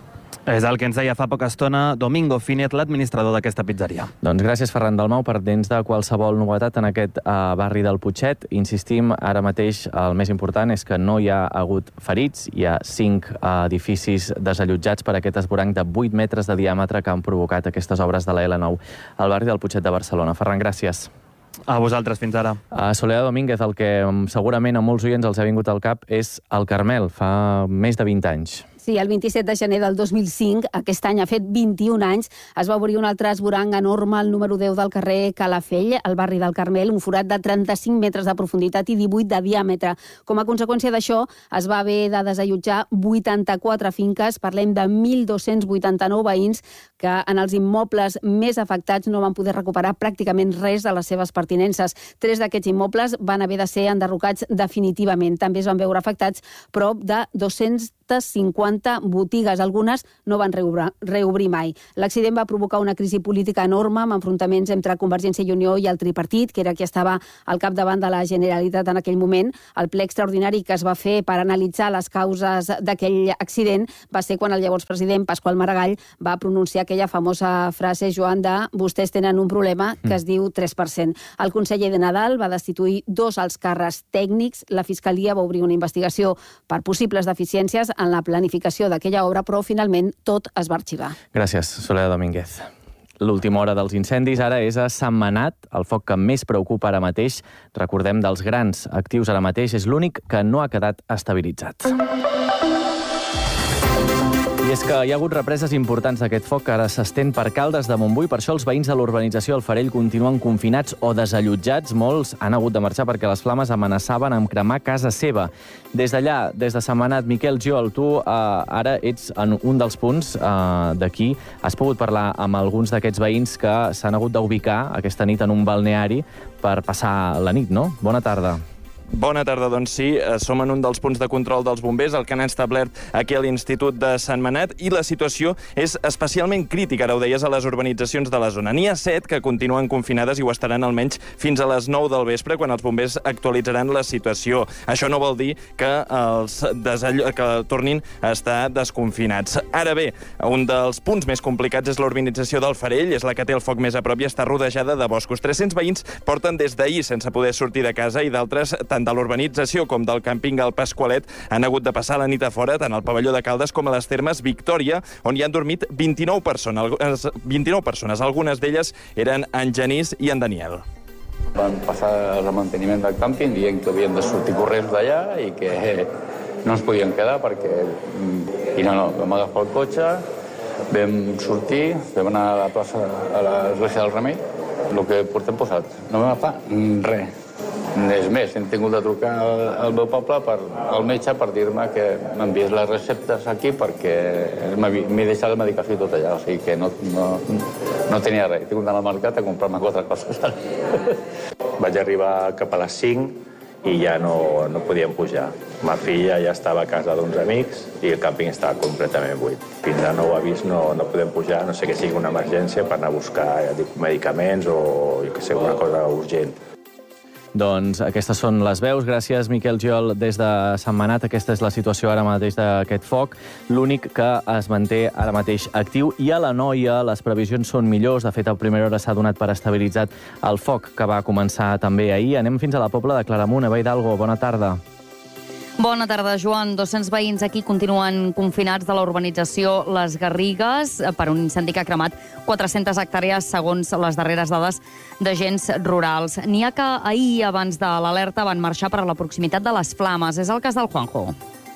És el que ens deia fa poca estona Domingo Finet, l'administrador d'aquesta pizzeria. Doncs gràcies, Ferran Dalmau, per dents de qualsevol novetat en aquest uh, barri del Putxet. Insistim, ara mateix el més important és que no hi ha hagut ferits. Hi ha cinc uh, edificis desallotjats per aquest esvoranc de vuit metres de diàmetre que han provocat aquestes obres de la L nou al barri del Putxet de Barcelona. Ferran, gràcies. A vosaltres, fins ara. A Soledad Domínguez, el que segurament a molts oients els ha vingut al cap és el Carmel, fa més de vint anys. Sí, el vint-i-set de gener del dos mil cinc, aquest any ha fet vint-i-un anys, es va obrir un altre esvoranc enorme al número deu del carrer Calafell, al barri del Carmel, un forat de trenta-cinc metres de profunditat i divuit de diàmetre. Com a conseqüència d'això, es va haver de desallotjar vuitanta-quatre finques, parlem de mil dos-cents vuitanta-nou veïns que en els immobles més afectats no van poder recuperar pràcticament res de les seves pertinences. Tres d'aquests immobles van haver de ser enderrocats definitivament. També es van veure afectats prop de dos-cents cinquanta botigues, algunes no van reobrir, reobrir mai. L'accident va provocar una crisi política enorme amb enfrontaments entre Convergència i Unió i el tripartit, que era qui estava al capdavant de la Generalitat en aquell moment. El ple extraordinari que es va fer per analitzar les causes d'aquell accident va ser quan el llavors president Pasqual Maragall va pronunciar aquella famosa frase, Joan, de vostès tenen un problema que es diu tres per cent. El conseller de Nadal va destituir dos alts càrrecs tècnics, la Fiscalia va obrir una investigació per possibles deficiències en la planificació d'aquella obra, però finalment tot es va arxivar. Gràcies, Soledad Domínguez. L'última hora dels incendis ara és a Sentmenat, el foc que més preocupa ara mateix. Recordem, dels grans actius ara mateix, és l'únic que no ha quedat estabilitzat. I és que hi ha hagut represes importants d'aquest foc que ara s'estén per Caldes de Montbui. Per això els veïns de l'urbanització El Farell continuen confinats o desallotjats. Molts han hagut de marxar perquè les flames amenaçaven amb cremar casa seva. Des d'allà, des de Sentmenat, Miquel Giol, tu eh, ara ets en un dels punts eh, d'aquí. Has pogut parlar amb alguns d'aquests veïns que s'han hagut d'ubicar aquesta nit en un balneari per passar la nit, no? Bona tarda. Bona tarda, doncs sí, som en un dels punts de control dels bombers, el que han establert aquí a l'Institut de Sentmenat, i la situació és especialment crítica, ara ho deies, a les urbanitzacions de la zona. N'hi ha set que continuen confinades i ho estaran almenys fins a les nou del vespre, quan els bombers actualitzaran la situació. Això no vol dir que els desallo... que tornin a estar desconfinats. Ara bé, un dels punts més complicats és l'urbanització del Farell, és la que té el foc més a prop i està rodejada de boscos. tres-cents veïns porten des d'ahir sense poder sortir de casa i d'altres, tant de l'urbanització com del càmping al Pasqualet, han hagut de passar la nit a fora, tant al pavelló de Caldes com a les termes Victòria, on hi han dormit vint-i-nou persones. vint-i-nou persones, algunes d'elles eren en Genís i en Daniel. Van passar el manteniment del càmping dient que havien de sortir corrents d'allà i que no ens podien quedar perquè... I no, no, vam agafar el cotxe, vam sortir, vam anar a la plaça, a l'església del Remei, el que portem posat. No vam agafar res. És més, hem tingut de trucar al meu poble, per, al metge, per dir-me que m'enviés les receptes aquí perquè m'he deixat la medicació tot allà, o sigui que no, no, no tenia res. He tingut d'anar al mercat a comprar-me quatre coses. Vaig arribar cap a les cinc i ja no, no podíem pujar. Ma filla ja estava a casa d'uns amics i el càmping estava completament buit. Fins a nou avís no, no podem pujar, no sé que sigui una emergència per anar a buscar ja dic, medicaments o jo que sé, una cosa urgent. Doncs aquestes són les veus. Gràcies, Miquel Giol, des de Sentmenat. Aquesta és la situació ara mateix d'aquest foc, l'únic que es manté ara mateix actiu. I a l'Anoia les previsions són millors. De fet, a primera hora s'ha donat per estabilitzat el foc que va començar també ahir. Anem fins a la Pobla de Claramunt. Eva Hidalgo, bona tarda. Bona tarda, Joan. dos-cents veïns aquí continuen confinats de la urbanització Les Garrigues per un incendi que ha cremat quatre-centes hectàrees, segons les darreres dades d'agents rurals. N'hi ha que ahir, abans de l'alerta, van marxar per a la proximitat de les flames. És el cas del Juanjo.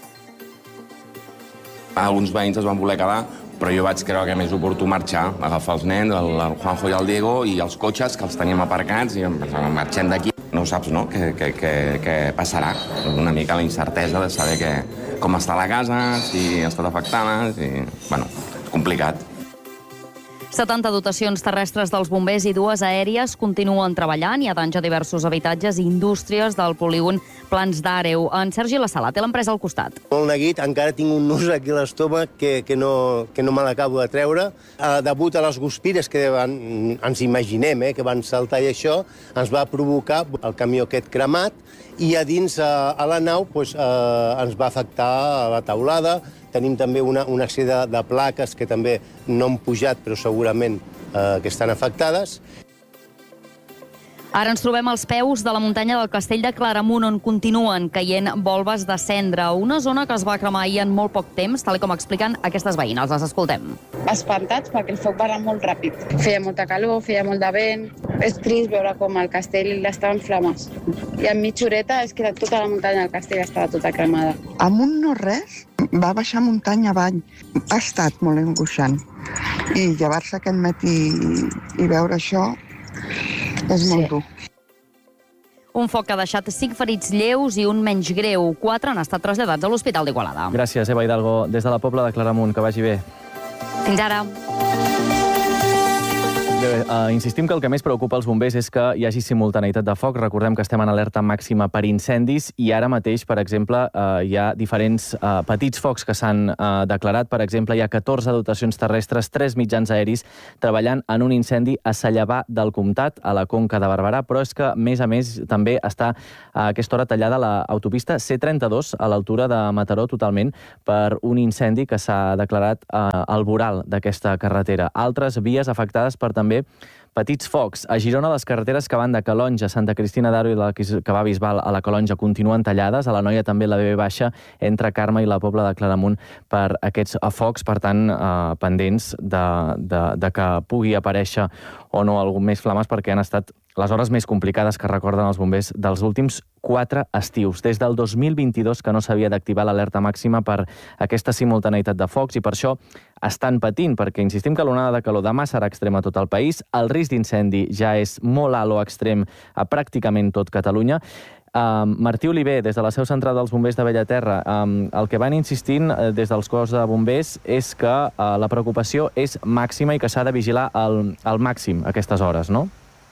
Alguns veïns es van voler quedar, però jo vaig creure que més oportú marxar, agafar els nens, el, el Juanjo i el Diego, i els cotxes, que els teníem aparcats, i marxem d'aquí. No saps, no?, què, què, què, què passarà. Una mica la incertesa de saber que, com està la casa, si ha estat afectada, si... Bueno, és complicat. setanta dotacions terrestres dels bombers i dues aèries continuen treballant. Hi ha danys a diversos habitatges i indústries del polígon Plans d'Àreu. En Sergi La Sala té l'empresa al costat. Molt neguit, encara tinc un nus aquí a l'estómac que, que, no, que no me l'acabo de treure. A degut a les guspires que van, ens imaginem eh, que van saltar i això, ens va provocar el camió aquest cremat i a dins, a, a la nau, doncs, eh, ens va afectar a la teulada. Tenim també una, una sèrie de, de plaques que també no han pujat, però segurament eh, que estan afectades. Ara ens trobem als peus de la muntanya del Castell de Claramunt, on continuen caient volves de cendra, una zona que es va cremar ahir en molt poc temps, tal com expliquen aquestes veïnes. Les escoltem. Espantats perquè el foc va anar molt ràpid. Feia molta calor, feia molt de vent. És trist veure com el castell estava en flames. I en mitja horeta és que tota la muntanya del castell estava tota cremada. Amunt no res, va baixar muntanya avall. Ha estat molt angoixant. I llevar-se aquest matí i veure això és molt dur. Un foc que ha deixat cinc ferits lleus i un menys greu. Quatre han estat traslladats a l'Hospital d'Igualada. Gràcies, Eva Hidalgo, des de la Pobla de Claramunt. Que vagi bé. Fins ara. Bé, uh, insistim que el que més preocupa els bombers és que hi hagi simultaneïtat de foc. Recordem que estem en alerta màxima per incendis i ara mateix, per exemple, uh, hi ha diferents uh, petits focs que s'han uh, declarat. Per exemple, hi ha catorze dotacions terrestres, tres mitjans aeris treballant en un incendi a Sallabà del Comtat, a la Conca de Barberà, però és que, a més a més, també està a aquesta hora tallada l'autopista C trenta-dos a l'altura de Mataró totalment per un incendi que s'ha declarat uh, al voral d'aquesta carretera. Altres vies afectades per també també petits focs. A Girona, les carreteres que van de Calonge a Santa Cristina d'Aro i la que va a Bisbal a la Calonge continuen tallades. A la Noia també la B B baixa entre Carme i la Pobla de Claramunt per aquests focs, per tant, eh, pendents de, de, de que pugui aparèixer o no algun més flames, perquè han estat les hores més complicades que recorden els bombers dels últims quatre estius. Des del dos mil vint-i-dos que no s'havia d'activar l'alerta màxima per aquesta simultaneïtat de focs i per això estan patint, perquè insistim que l'onada de calor demà serà extrema a tot el país, el risc d'incendi ja és molt alt o extrem a pràcticament tot Catalunya. Uh, Martí Oliver, des de la seu central dels bombers de Bellaterra, um, el que van insistint uh, des dels cos de bombers és que uh, la preocupació és màxima i que s'ha de vigilar al, al màxim a aquestes hores, no?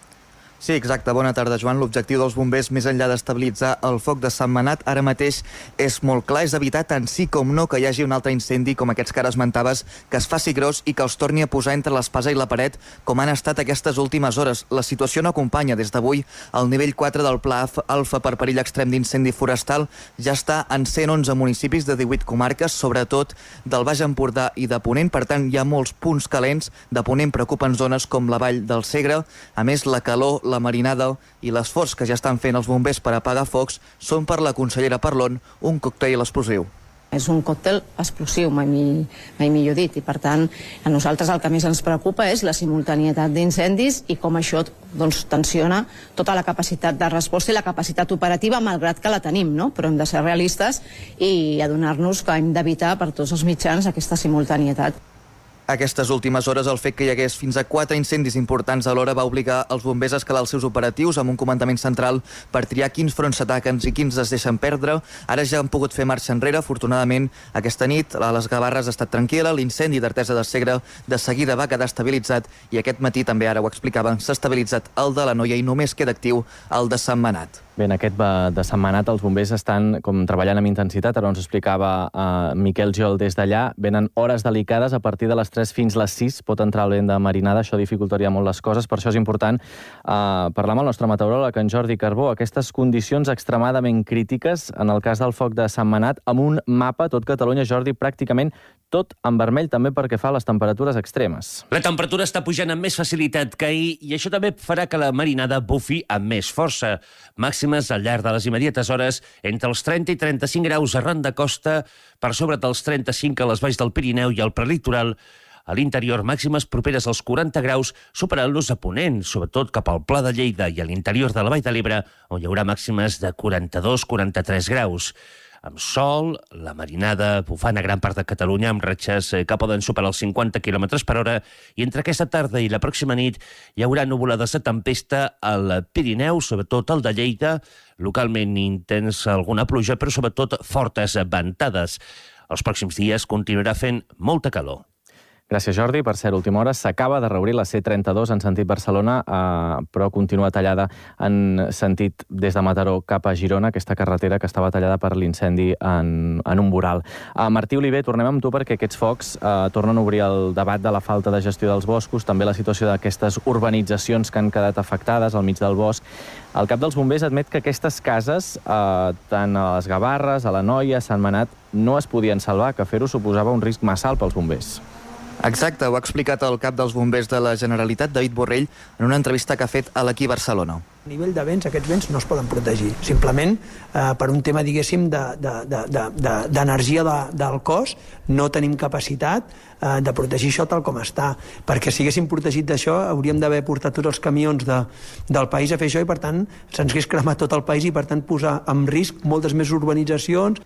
Sí, exacte. Bona tarda, Joan. L'objectiu dels bombers, més enllà d'estabilitzar el foc de Sentmenat, ara mateix és molt clar, és evitar tant sí com no que hi hagi un altre incendi com aquests que ara esmentaves, que es faci gros i que els torni a posar entre l'espasa i la paret, com han estat aquestes últimes hores. La situació no acompanya. Des d'avui, el nivell quatre del Pla Alfa per perill extrem d'incendi forestal ja està en cent onze municipis de divuit comarques, sobretot del Baix Empordà i de Ponent. Per tant, hi ha molts punts calents. De Ponent preocupen zones com la Vall del Segre. A més, la calor, la marinada i l'esforç que ja estan fent els bombers per apagar focs són per la consellera Parlon un còctel explosiu. És un còctel explosiu, mai, mai millor dit, i per tant a nosaltres el que més ens preocupa és la simultanietat d'incendis i com això doncs, tensiona tota la capacitat de resposta i la capacitat operativa, malgrat que la tenim, no? Però hem de ser realistes i adonar-nos que hem d'evitar per tots els mitjans aquesta simultanietat. Aquestes últimes hores, el fet que hi hagués fins a quatre incendis importants alhora va obligar els bombers a escalar els seus operatius amb un comandament central per triar quins fronts s'ataquen i quins es deixen perdre. Ara ja han pogut fer marxa enrere. Afortunadament, aquesta nit a les Gavarres ha estat tranquil·la, l'incendi d'Artesa de Segre de seguida va quedar estabilitzat i aquest matí, també ara ho explicava, s'ha estabilitzat el de la Noia i només queda actiu el de Sentmenat. Bé, en aquest de Sentmenat els bombers estan com treballant amb intensitat. Ara ens explicava uh, Miquel Giol des d'allà. Venen hores delicades a partir de les tres fins les sis. Pot entrar el vent de marinada, això dificultaria molt les coses. Per això és important uh, parlar amb el nostre meteoròleg, en Jordi Carbó. Aquestes condicions extremadament crítiques, en el cas del foc de Sentmenat, amb un mapa, tot Catalunya, Jordi, pràcticament tot en vermell, també perquè fa les temperatures extremes. La temperatura està pujant amb més facilitat que ahir i això també farà que la marinada bufi amb més força. Màximes al llarg de les immediates hores entre els trenta i trenta-cinc graus arran de costa, per sobre dels trenta-cinc a les valls del Pirineu i al prelitoral. A l'interior, màximes properes als quaranta graus, superant-los a Ponent, sobretot cap al Pla de Lleida i a l'interior de la Vall de l'Ebre, on hi haurà màximes de quaranta-dos a quaranta-tres graus. Amb sol, la marinada bufant a gran part de Catalunya amb ratxes que poden superar els cinquanta quilòmetres per hora i entre aquesta tarda i la pròxima nit hi haurà nuvolades de tempesta al Pirineu, sobretot al de Lleida, localment intensa alguna pluja, però sobretot fortes ventades. Els pròxims dies continuarà fent molta calor. Gràcies, Jordi. Per ser última hora, s'acaba de reobrir la C trenta-dos en sentit Barcelona, eh, però continua tallada en sentit des de Mataró cap a Girona, aquesta carretera que estava tallada per l'incendi en, en un voral. Uh, Martí Oliver, tornem amb tu perquè aquests focs eh, tornen a obrir el debat de la falta de gestió dels boscos, també la situació d'aquestes urbanitzacions que han quedat afectades al mig del bosc. El cap dels bombers admet que aquestes cases, eh, tant a les Gavarres, a la Noia, a Sentmenat, no es podien salvar, que fer-ho suposava un risc massa alt pels bombers. Exacte, ho ha explicat el cap dels bombers de la Generalitat, David Borrell, en una entrevista que ha fet a l'Equí Barcelona. A nivell de vents, aquests vents no es poden protegir, simplement eh, per un tema, diguéssim, d'energia de, de, de, de, de, del cos, no tenim capacitat eh, de protegir això tal com està, perquè si haguéssim protegit d'això hauríem d'haver portat tots els camions de, del país a fer això i per tant se'ns hagués cremat tot el país i per tant posar en risc moltes més urbanitzacions.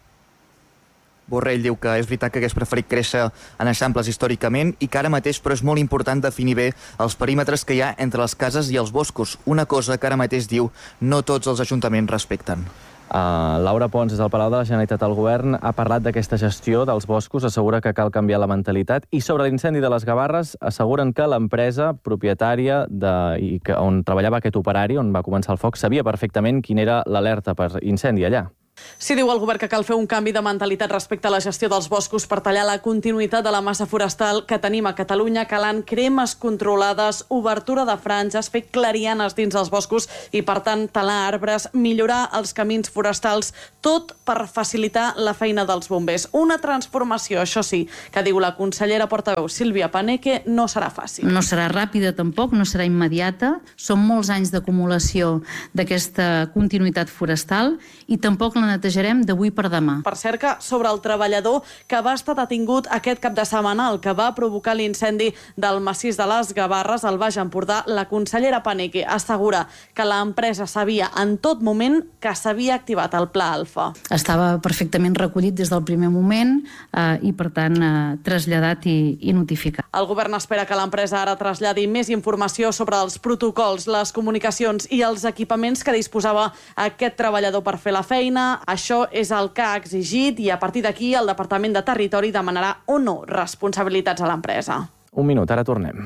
Borrell diu que és veritat que hagués preferit créixer en eixamples històricament i que ara mateix però és molt important definir bé els perímetres que hi ha entre les cases i els boscos, una cosa que ara mateix diu no tots els ajuntaments respecten. Uh, Laura Pons, des del Palau de la Generalitat al Govern, ha parlat d'aquesta gestió dels boscos, assegura que cal canviar la mentalitat i sobre l'incendi de les Gavarres asseguren que l'empresa propietària de, i que, on treballava aquest operari, on va començar el foc, sabia perfectament quina era l'alerta per incendi allà. Sí, diu el govern que cal fer un canvi de mentalitat respecte a la gestió dels boscos per tallar la continuïtat de la massa forestal que tenim a Catalunya, calant cremes controlades, obertura de franges, fer clarianes dins els boscos i, per tant, talar arbres, millorar els camins forestals, tot per facilitar la feina dels bombers. Una transformació, això sí, que diu la consellera portaveu Sílvia Paneque, no serà fàcil. No serà ràpida tampoc, no serà immediata. Són molts anys d'acumulació d'aquesta continuïtat forestal i tampoc la netejarem d'avui per demà. Per cert, que sobre el treballador que va estar detingut aquest cap de setmana, el que va provocar l'incendi del massís de les Gavarres al Baix Empordà, la consellera Paneque assegura que l'empresa sabia en tot moment que s'havia activat el Pla Alfa. Estava perfectament recollit des del primer moment eh, i, per tant, eh, traslladat i, i notificat. El govern espera que l'empresa ara traslladi més informació sobre els protocols, les comunicacions i els equipaments que disposava aquest treballador per fer la feina. Això és el que ha exigit i a partir d'aquí el Departament de Territori demanarà o no responsabilitats a l'empresa. Un minut, ara tornem.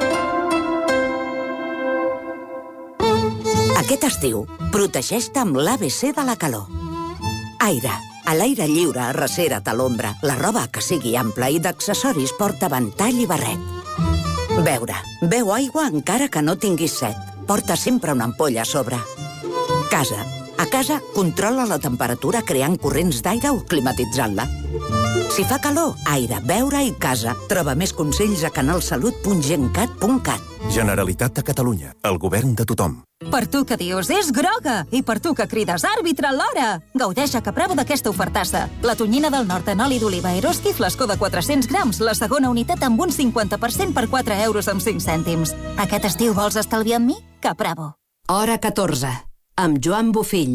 Aquest estiu, protegeix-te amb l'A B C de la calor. Aire. A l'aire lliure, arrecera't a l'ombra. La roba que sigui ampla i d'accessoris porta ventall i barret. Beure. Beu aigua encara que no tinguis set. Porta sempre una ampolla a sobre. Casa. A casa, controla la temperatura creant corrents d'aire o climatitzant-la. Si fa calor, aire, beure i casa. Troba més consells a canalsalut punt gencat punt cat. Generalitat de Catalunya. El govern de tothom. Per tu que dius, és groga! I per tu que crides, àrbitre, l'hora! Gaudeix a Capravo d'aquesta ofertassa. La tonyina del nord en oli d'oliva Eroski, flascó de quatre-cents grams, la segona unitat amb un cinquanta per cent per quatre euros amb cinc cèntims. Aquest estiu vols estalviar amb mi? Capravo. Hora catorze. Amb Joan Bofill.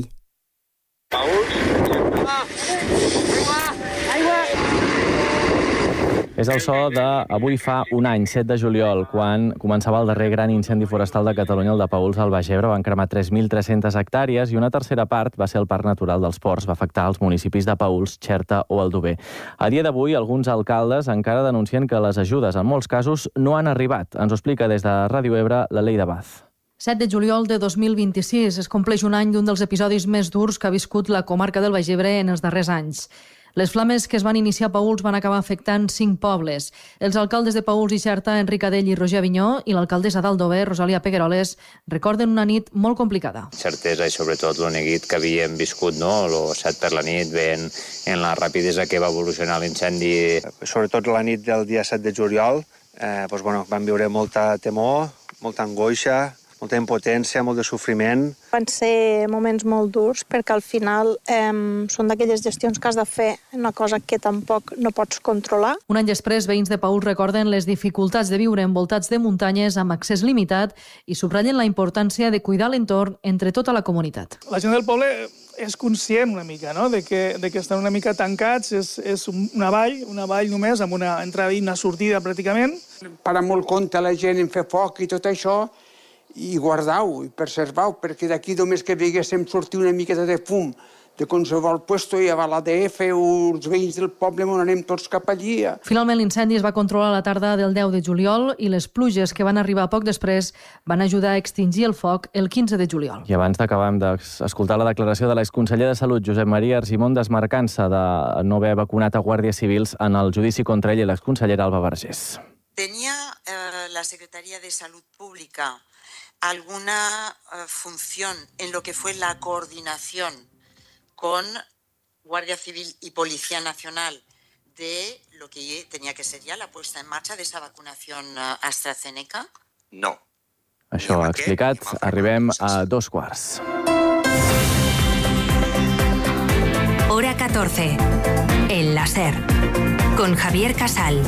És el so d'avui fa un any, set de juliol, quan començava el darrer gran incendi forestal de Catalunya, el de Paüls al Baix Ebre. Van cremar tres mil tres-centes hectàrees i una tercera part va ser el Parc Natural dels Ports. Va afectar els municipis de Paüls, Xerta o Aldover. A dia d'avui, alguns alcaldes encara denuncien que les ajudes, en molts casos, no han arribat. Ens ho explica des de Ràdio Ebre, la Leida Baz. set de juliol de dos mil vint-i-sis es compleix un any d'un dels episodis més durs que ha viscut la comarca del Baix Ebre en els darrers anys. Les flames que es van iniciar a Paüls van acabar afectant cinc pobles. Els alcaldes de Paüls i Xerta, Enric Adell i Roger Avinyó, i l'alcaldessa d'Aldover, Rosalia Pegueroles, recorden una nit molt complicada. Certesa i sobretot el neguit que havíem viscut, no? Lo set per la nit, ben en la rapidesa que va evolucionar l'incendi. Sobretot la nit del dia set de juliol, eh, doncs, bueno, vam viure molta temor, molta angoixa, molta impotència, molt de sofriment. Van ser moments molt durs perquè al final eh, són d'aquelles gestions que has de fer una cosa que tampoc no pots controlar. Un any després, veïns de Paüls recorden les dificultats de viure envoltats de muntanyes amb accés limitat i subratllen la importància de cuidar l'entorn entre tota la comunitat. La gent del poble és conscient una mica, no?, de que, de que estan una mica tancats, és, és una vall, una vall només, amb una entrada i una sortida pràcticament. Para molt compte la gent en fer foc i tot això, i guardar-ho, i preservar-ho, perquè d'aquí només que veiéssim sortir una miqueta de fum de qualsevol puesto i a l'A D F o els veïns del poble on anem tots cap allí. Finalment l'incendi es va controlar a la tarda del deu de juliol i les pluges que van arribar poc després van ajudar a extingir el foc el quinze de juliol. I abans d'acabar hem d'escoltar la declaració de l'exconseller de Salut, Josep Maria Argimon, desmarcant-se de no haver vacunat a guàrdies civils en el judici contra ell i l'exconsellera Alba Vergés. Tenía eh, la Secretaría de Salud Pública alguna uh, función en lo que fue la coordinación con Guardia Civil y Policía Nacional de lo que tenía que ser ya la puesta en marcha de esa vacunación uh, AstraZeneca? No. Això ha explicat. Arribem a dos quarts. Hora catorce. El láser. Con Javier Casal.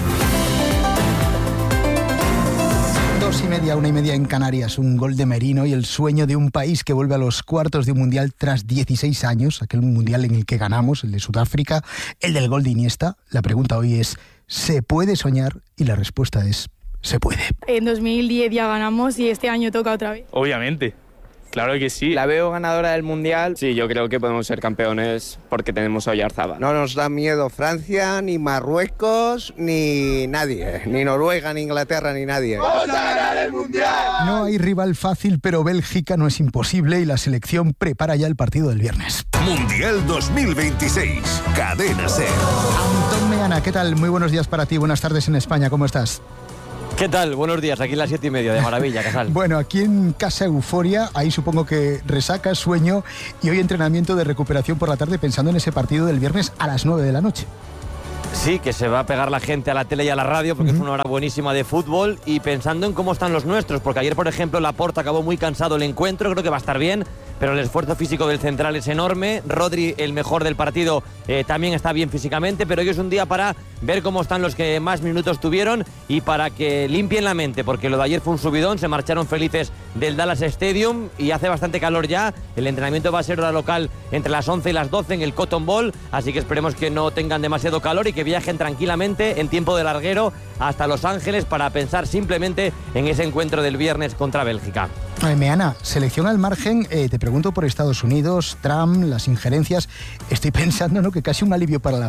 Dos y media, una y media en Canarias, un gol de Merino y el sueño de un país que vuelve a los cuartos de un mundial tras dieciséis años, aquel mundial en el que ganamos, el de Sudáfrica, el del gol de Iniesta. La pregunta hoy es, ¿se puede soñar? Y la respuesta es, se puede. En dos mil diez ya ganamos y este año toca otra vez. Obviamente, Claro que sí. La veo ganadora del Mundial. Sí, yo creo que podemos ser campeones porque tenemos a Oyarzábal. No nos da miedo Francia, ni Marruecos, ni nadie. Ni Noruega, ni Inglaterra, ni nadie. ¡Vamos a ganar el Mundial! No hay rival fácil, pero Bélgica no es imposible y la selección prepara ya el partido del viernes. Mundial dos mil veintiséis. Cadena SER. Antón Meana, ¿qué tal? Muy buenos días para ti. Buenas tardes en España. ¿Cómo estás? ¿Qué tal? Buenos días, aquí las siete y media, de maravilla, Casal. Bueno, aquí en casa euforia, ahí supongo que resaca, sueño y hoy entrenamiento de recuperación por la tarde pensando en ese partido del viernes a las nueve de la noche. Sí, que se va a pegar la gente a la tele y a la radio porque uh-huh. es una hora buenísima de fútbol y pensando en cómo están los nuestros, porque ayer, por ejemplo, Laporta acabó muy cansado el encuentro, creo que va a estar bien, pero el esfuerzo físico del central es enorme. Rodri, el mejor del partido, eh, también está bien físicamente, pero hoy es un día para ver cómo están los que más minutos tuvieron y para que limpien la mente, porque lo de ayer fue un subidón, se marcharon felices del Dallas Stadium y hace bastante calor ya. El entrenamiento va a ser hora local entre las once y las doce en el Cotton Bowl, así que esperemos que no tengan demasiado calor y que viajen tranquilamente en tiempo de larguero hasta Los Ángeles para pensar simplemente en ese encuentro del viernes contra Bélgica. Ay, Meana, selección al margen, eh, te pregunto por Estados Unidos, Trump, las injerencias. Estoy pensando, ¿no?, que casi un alivio para la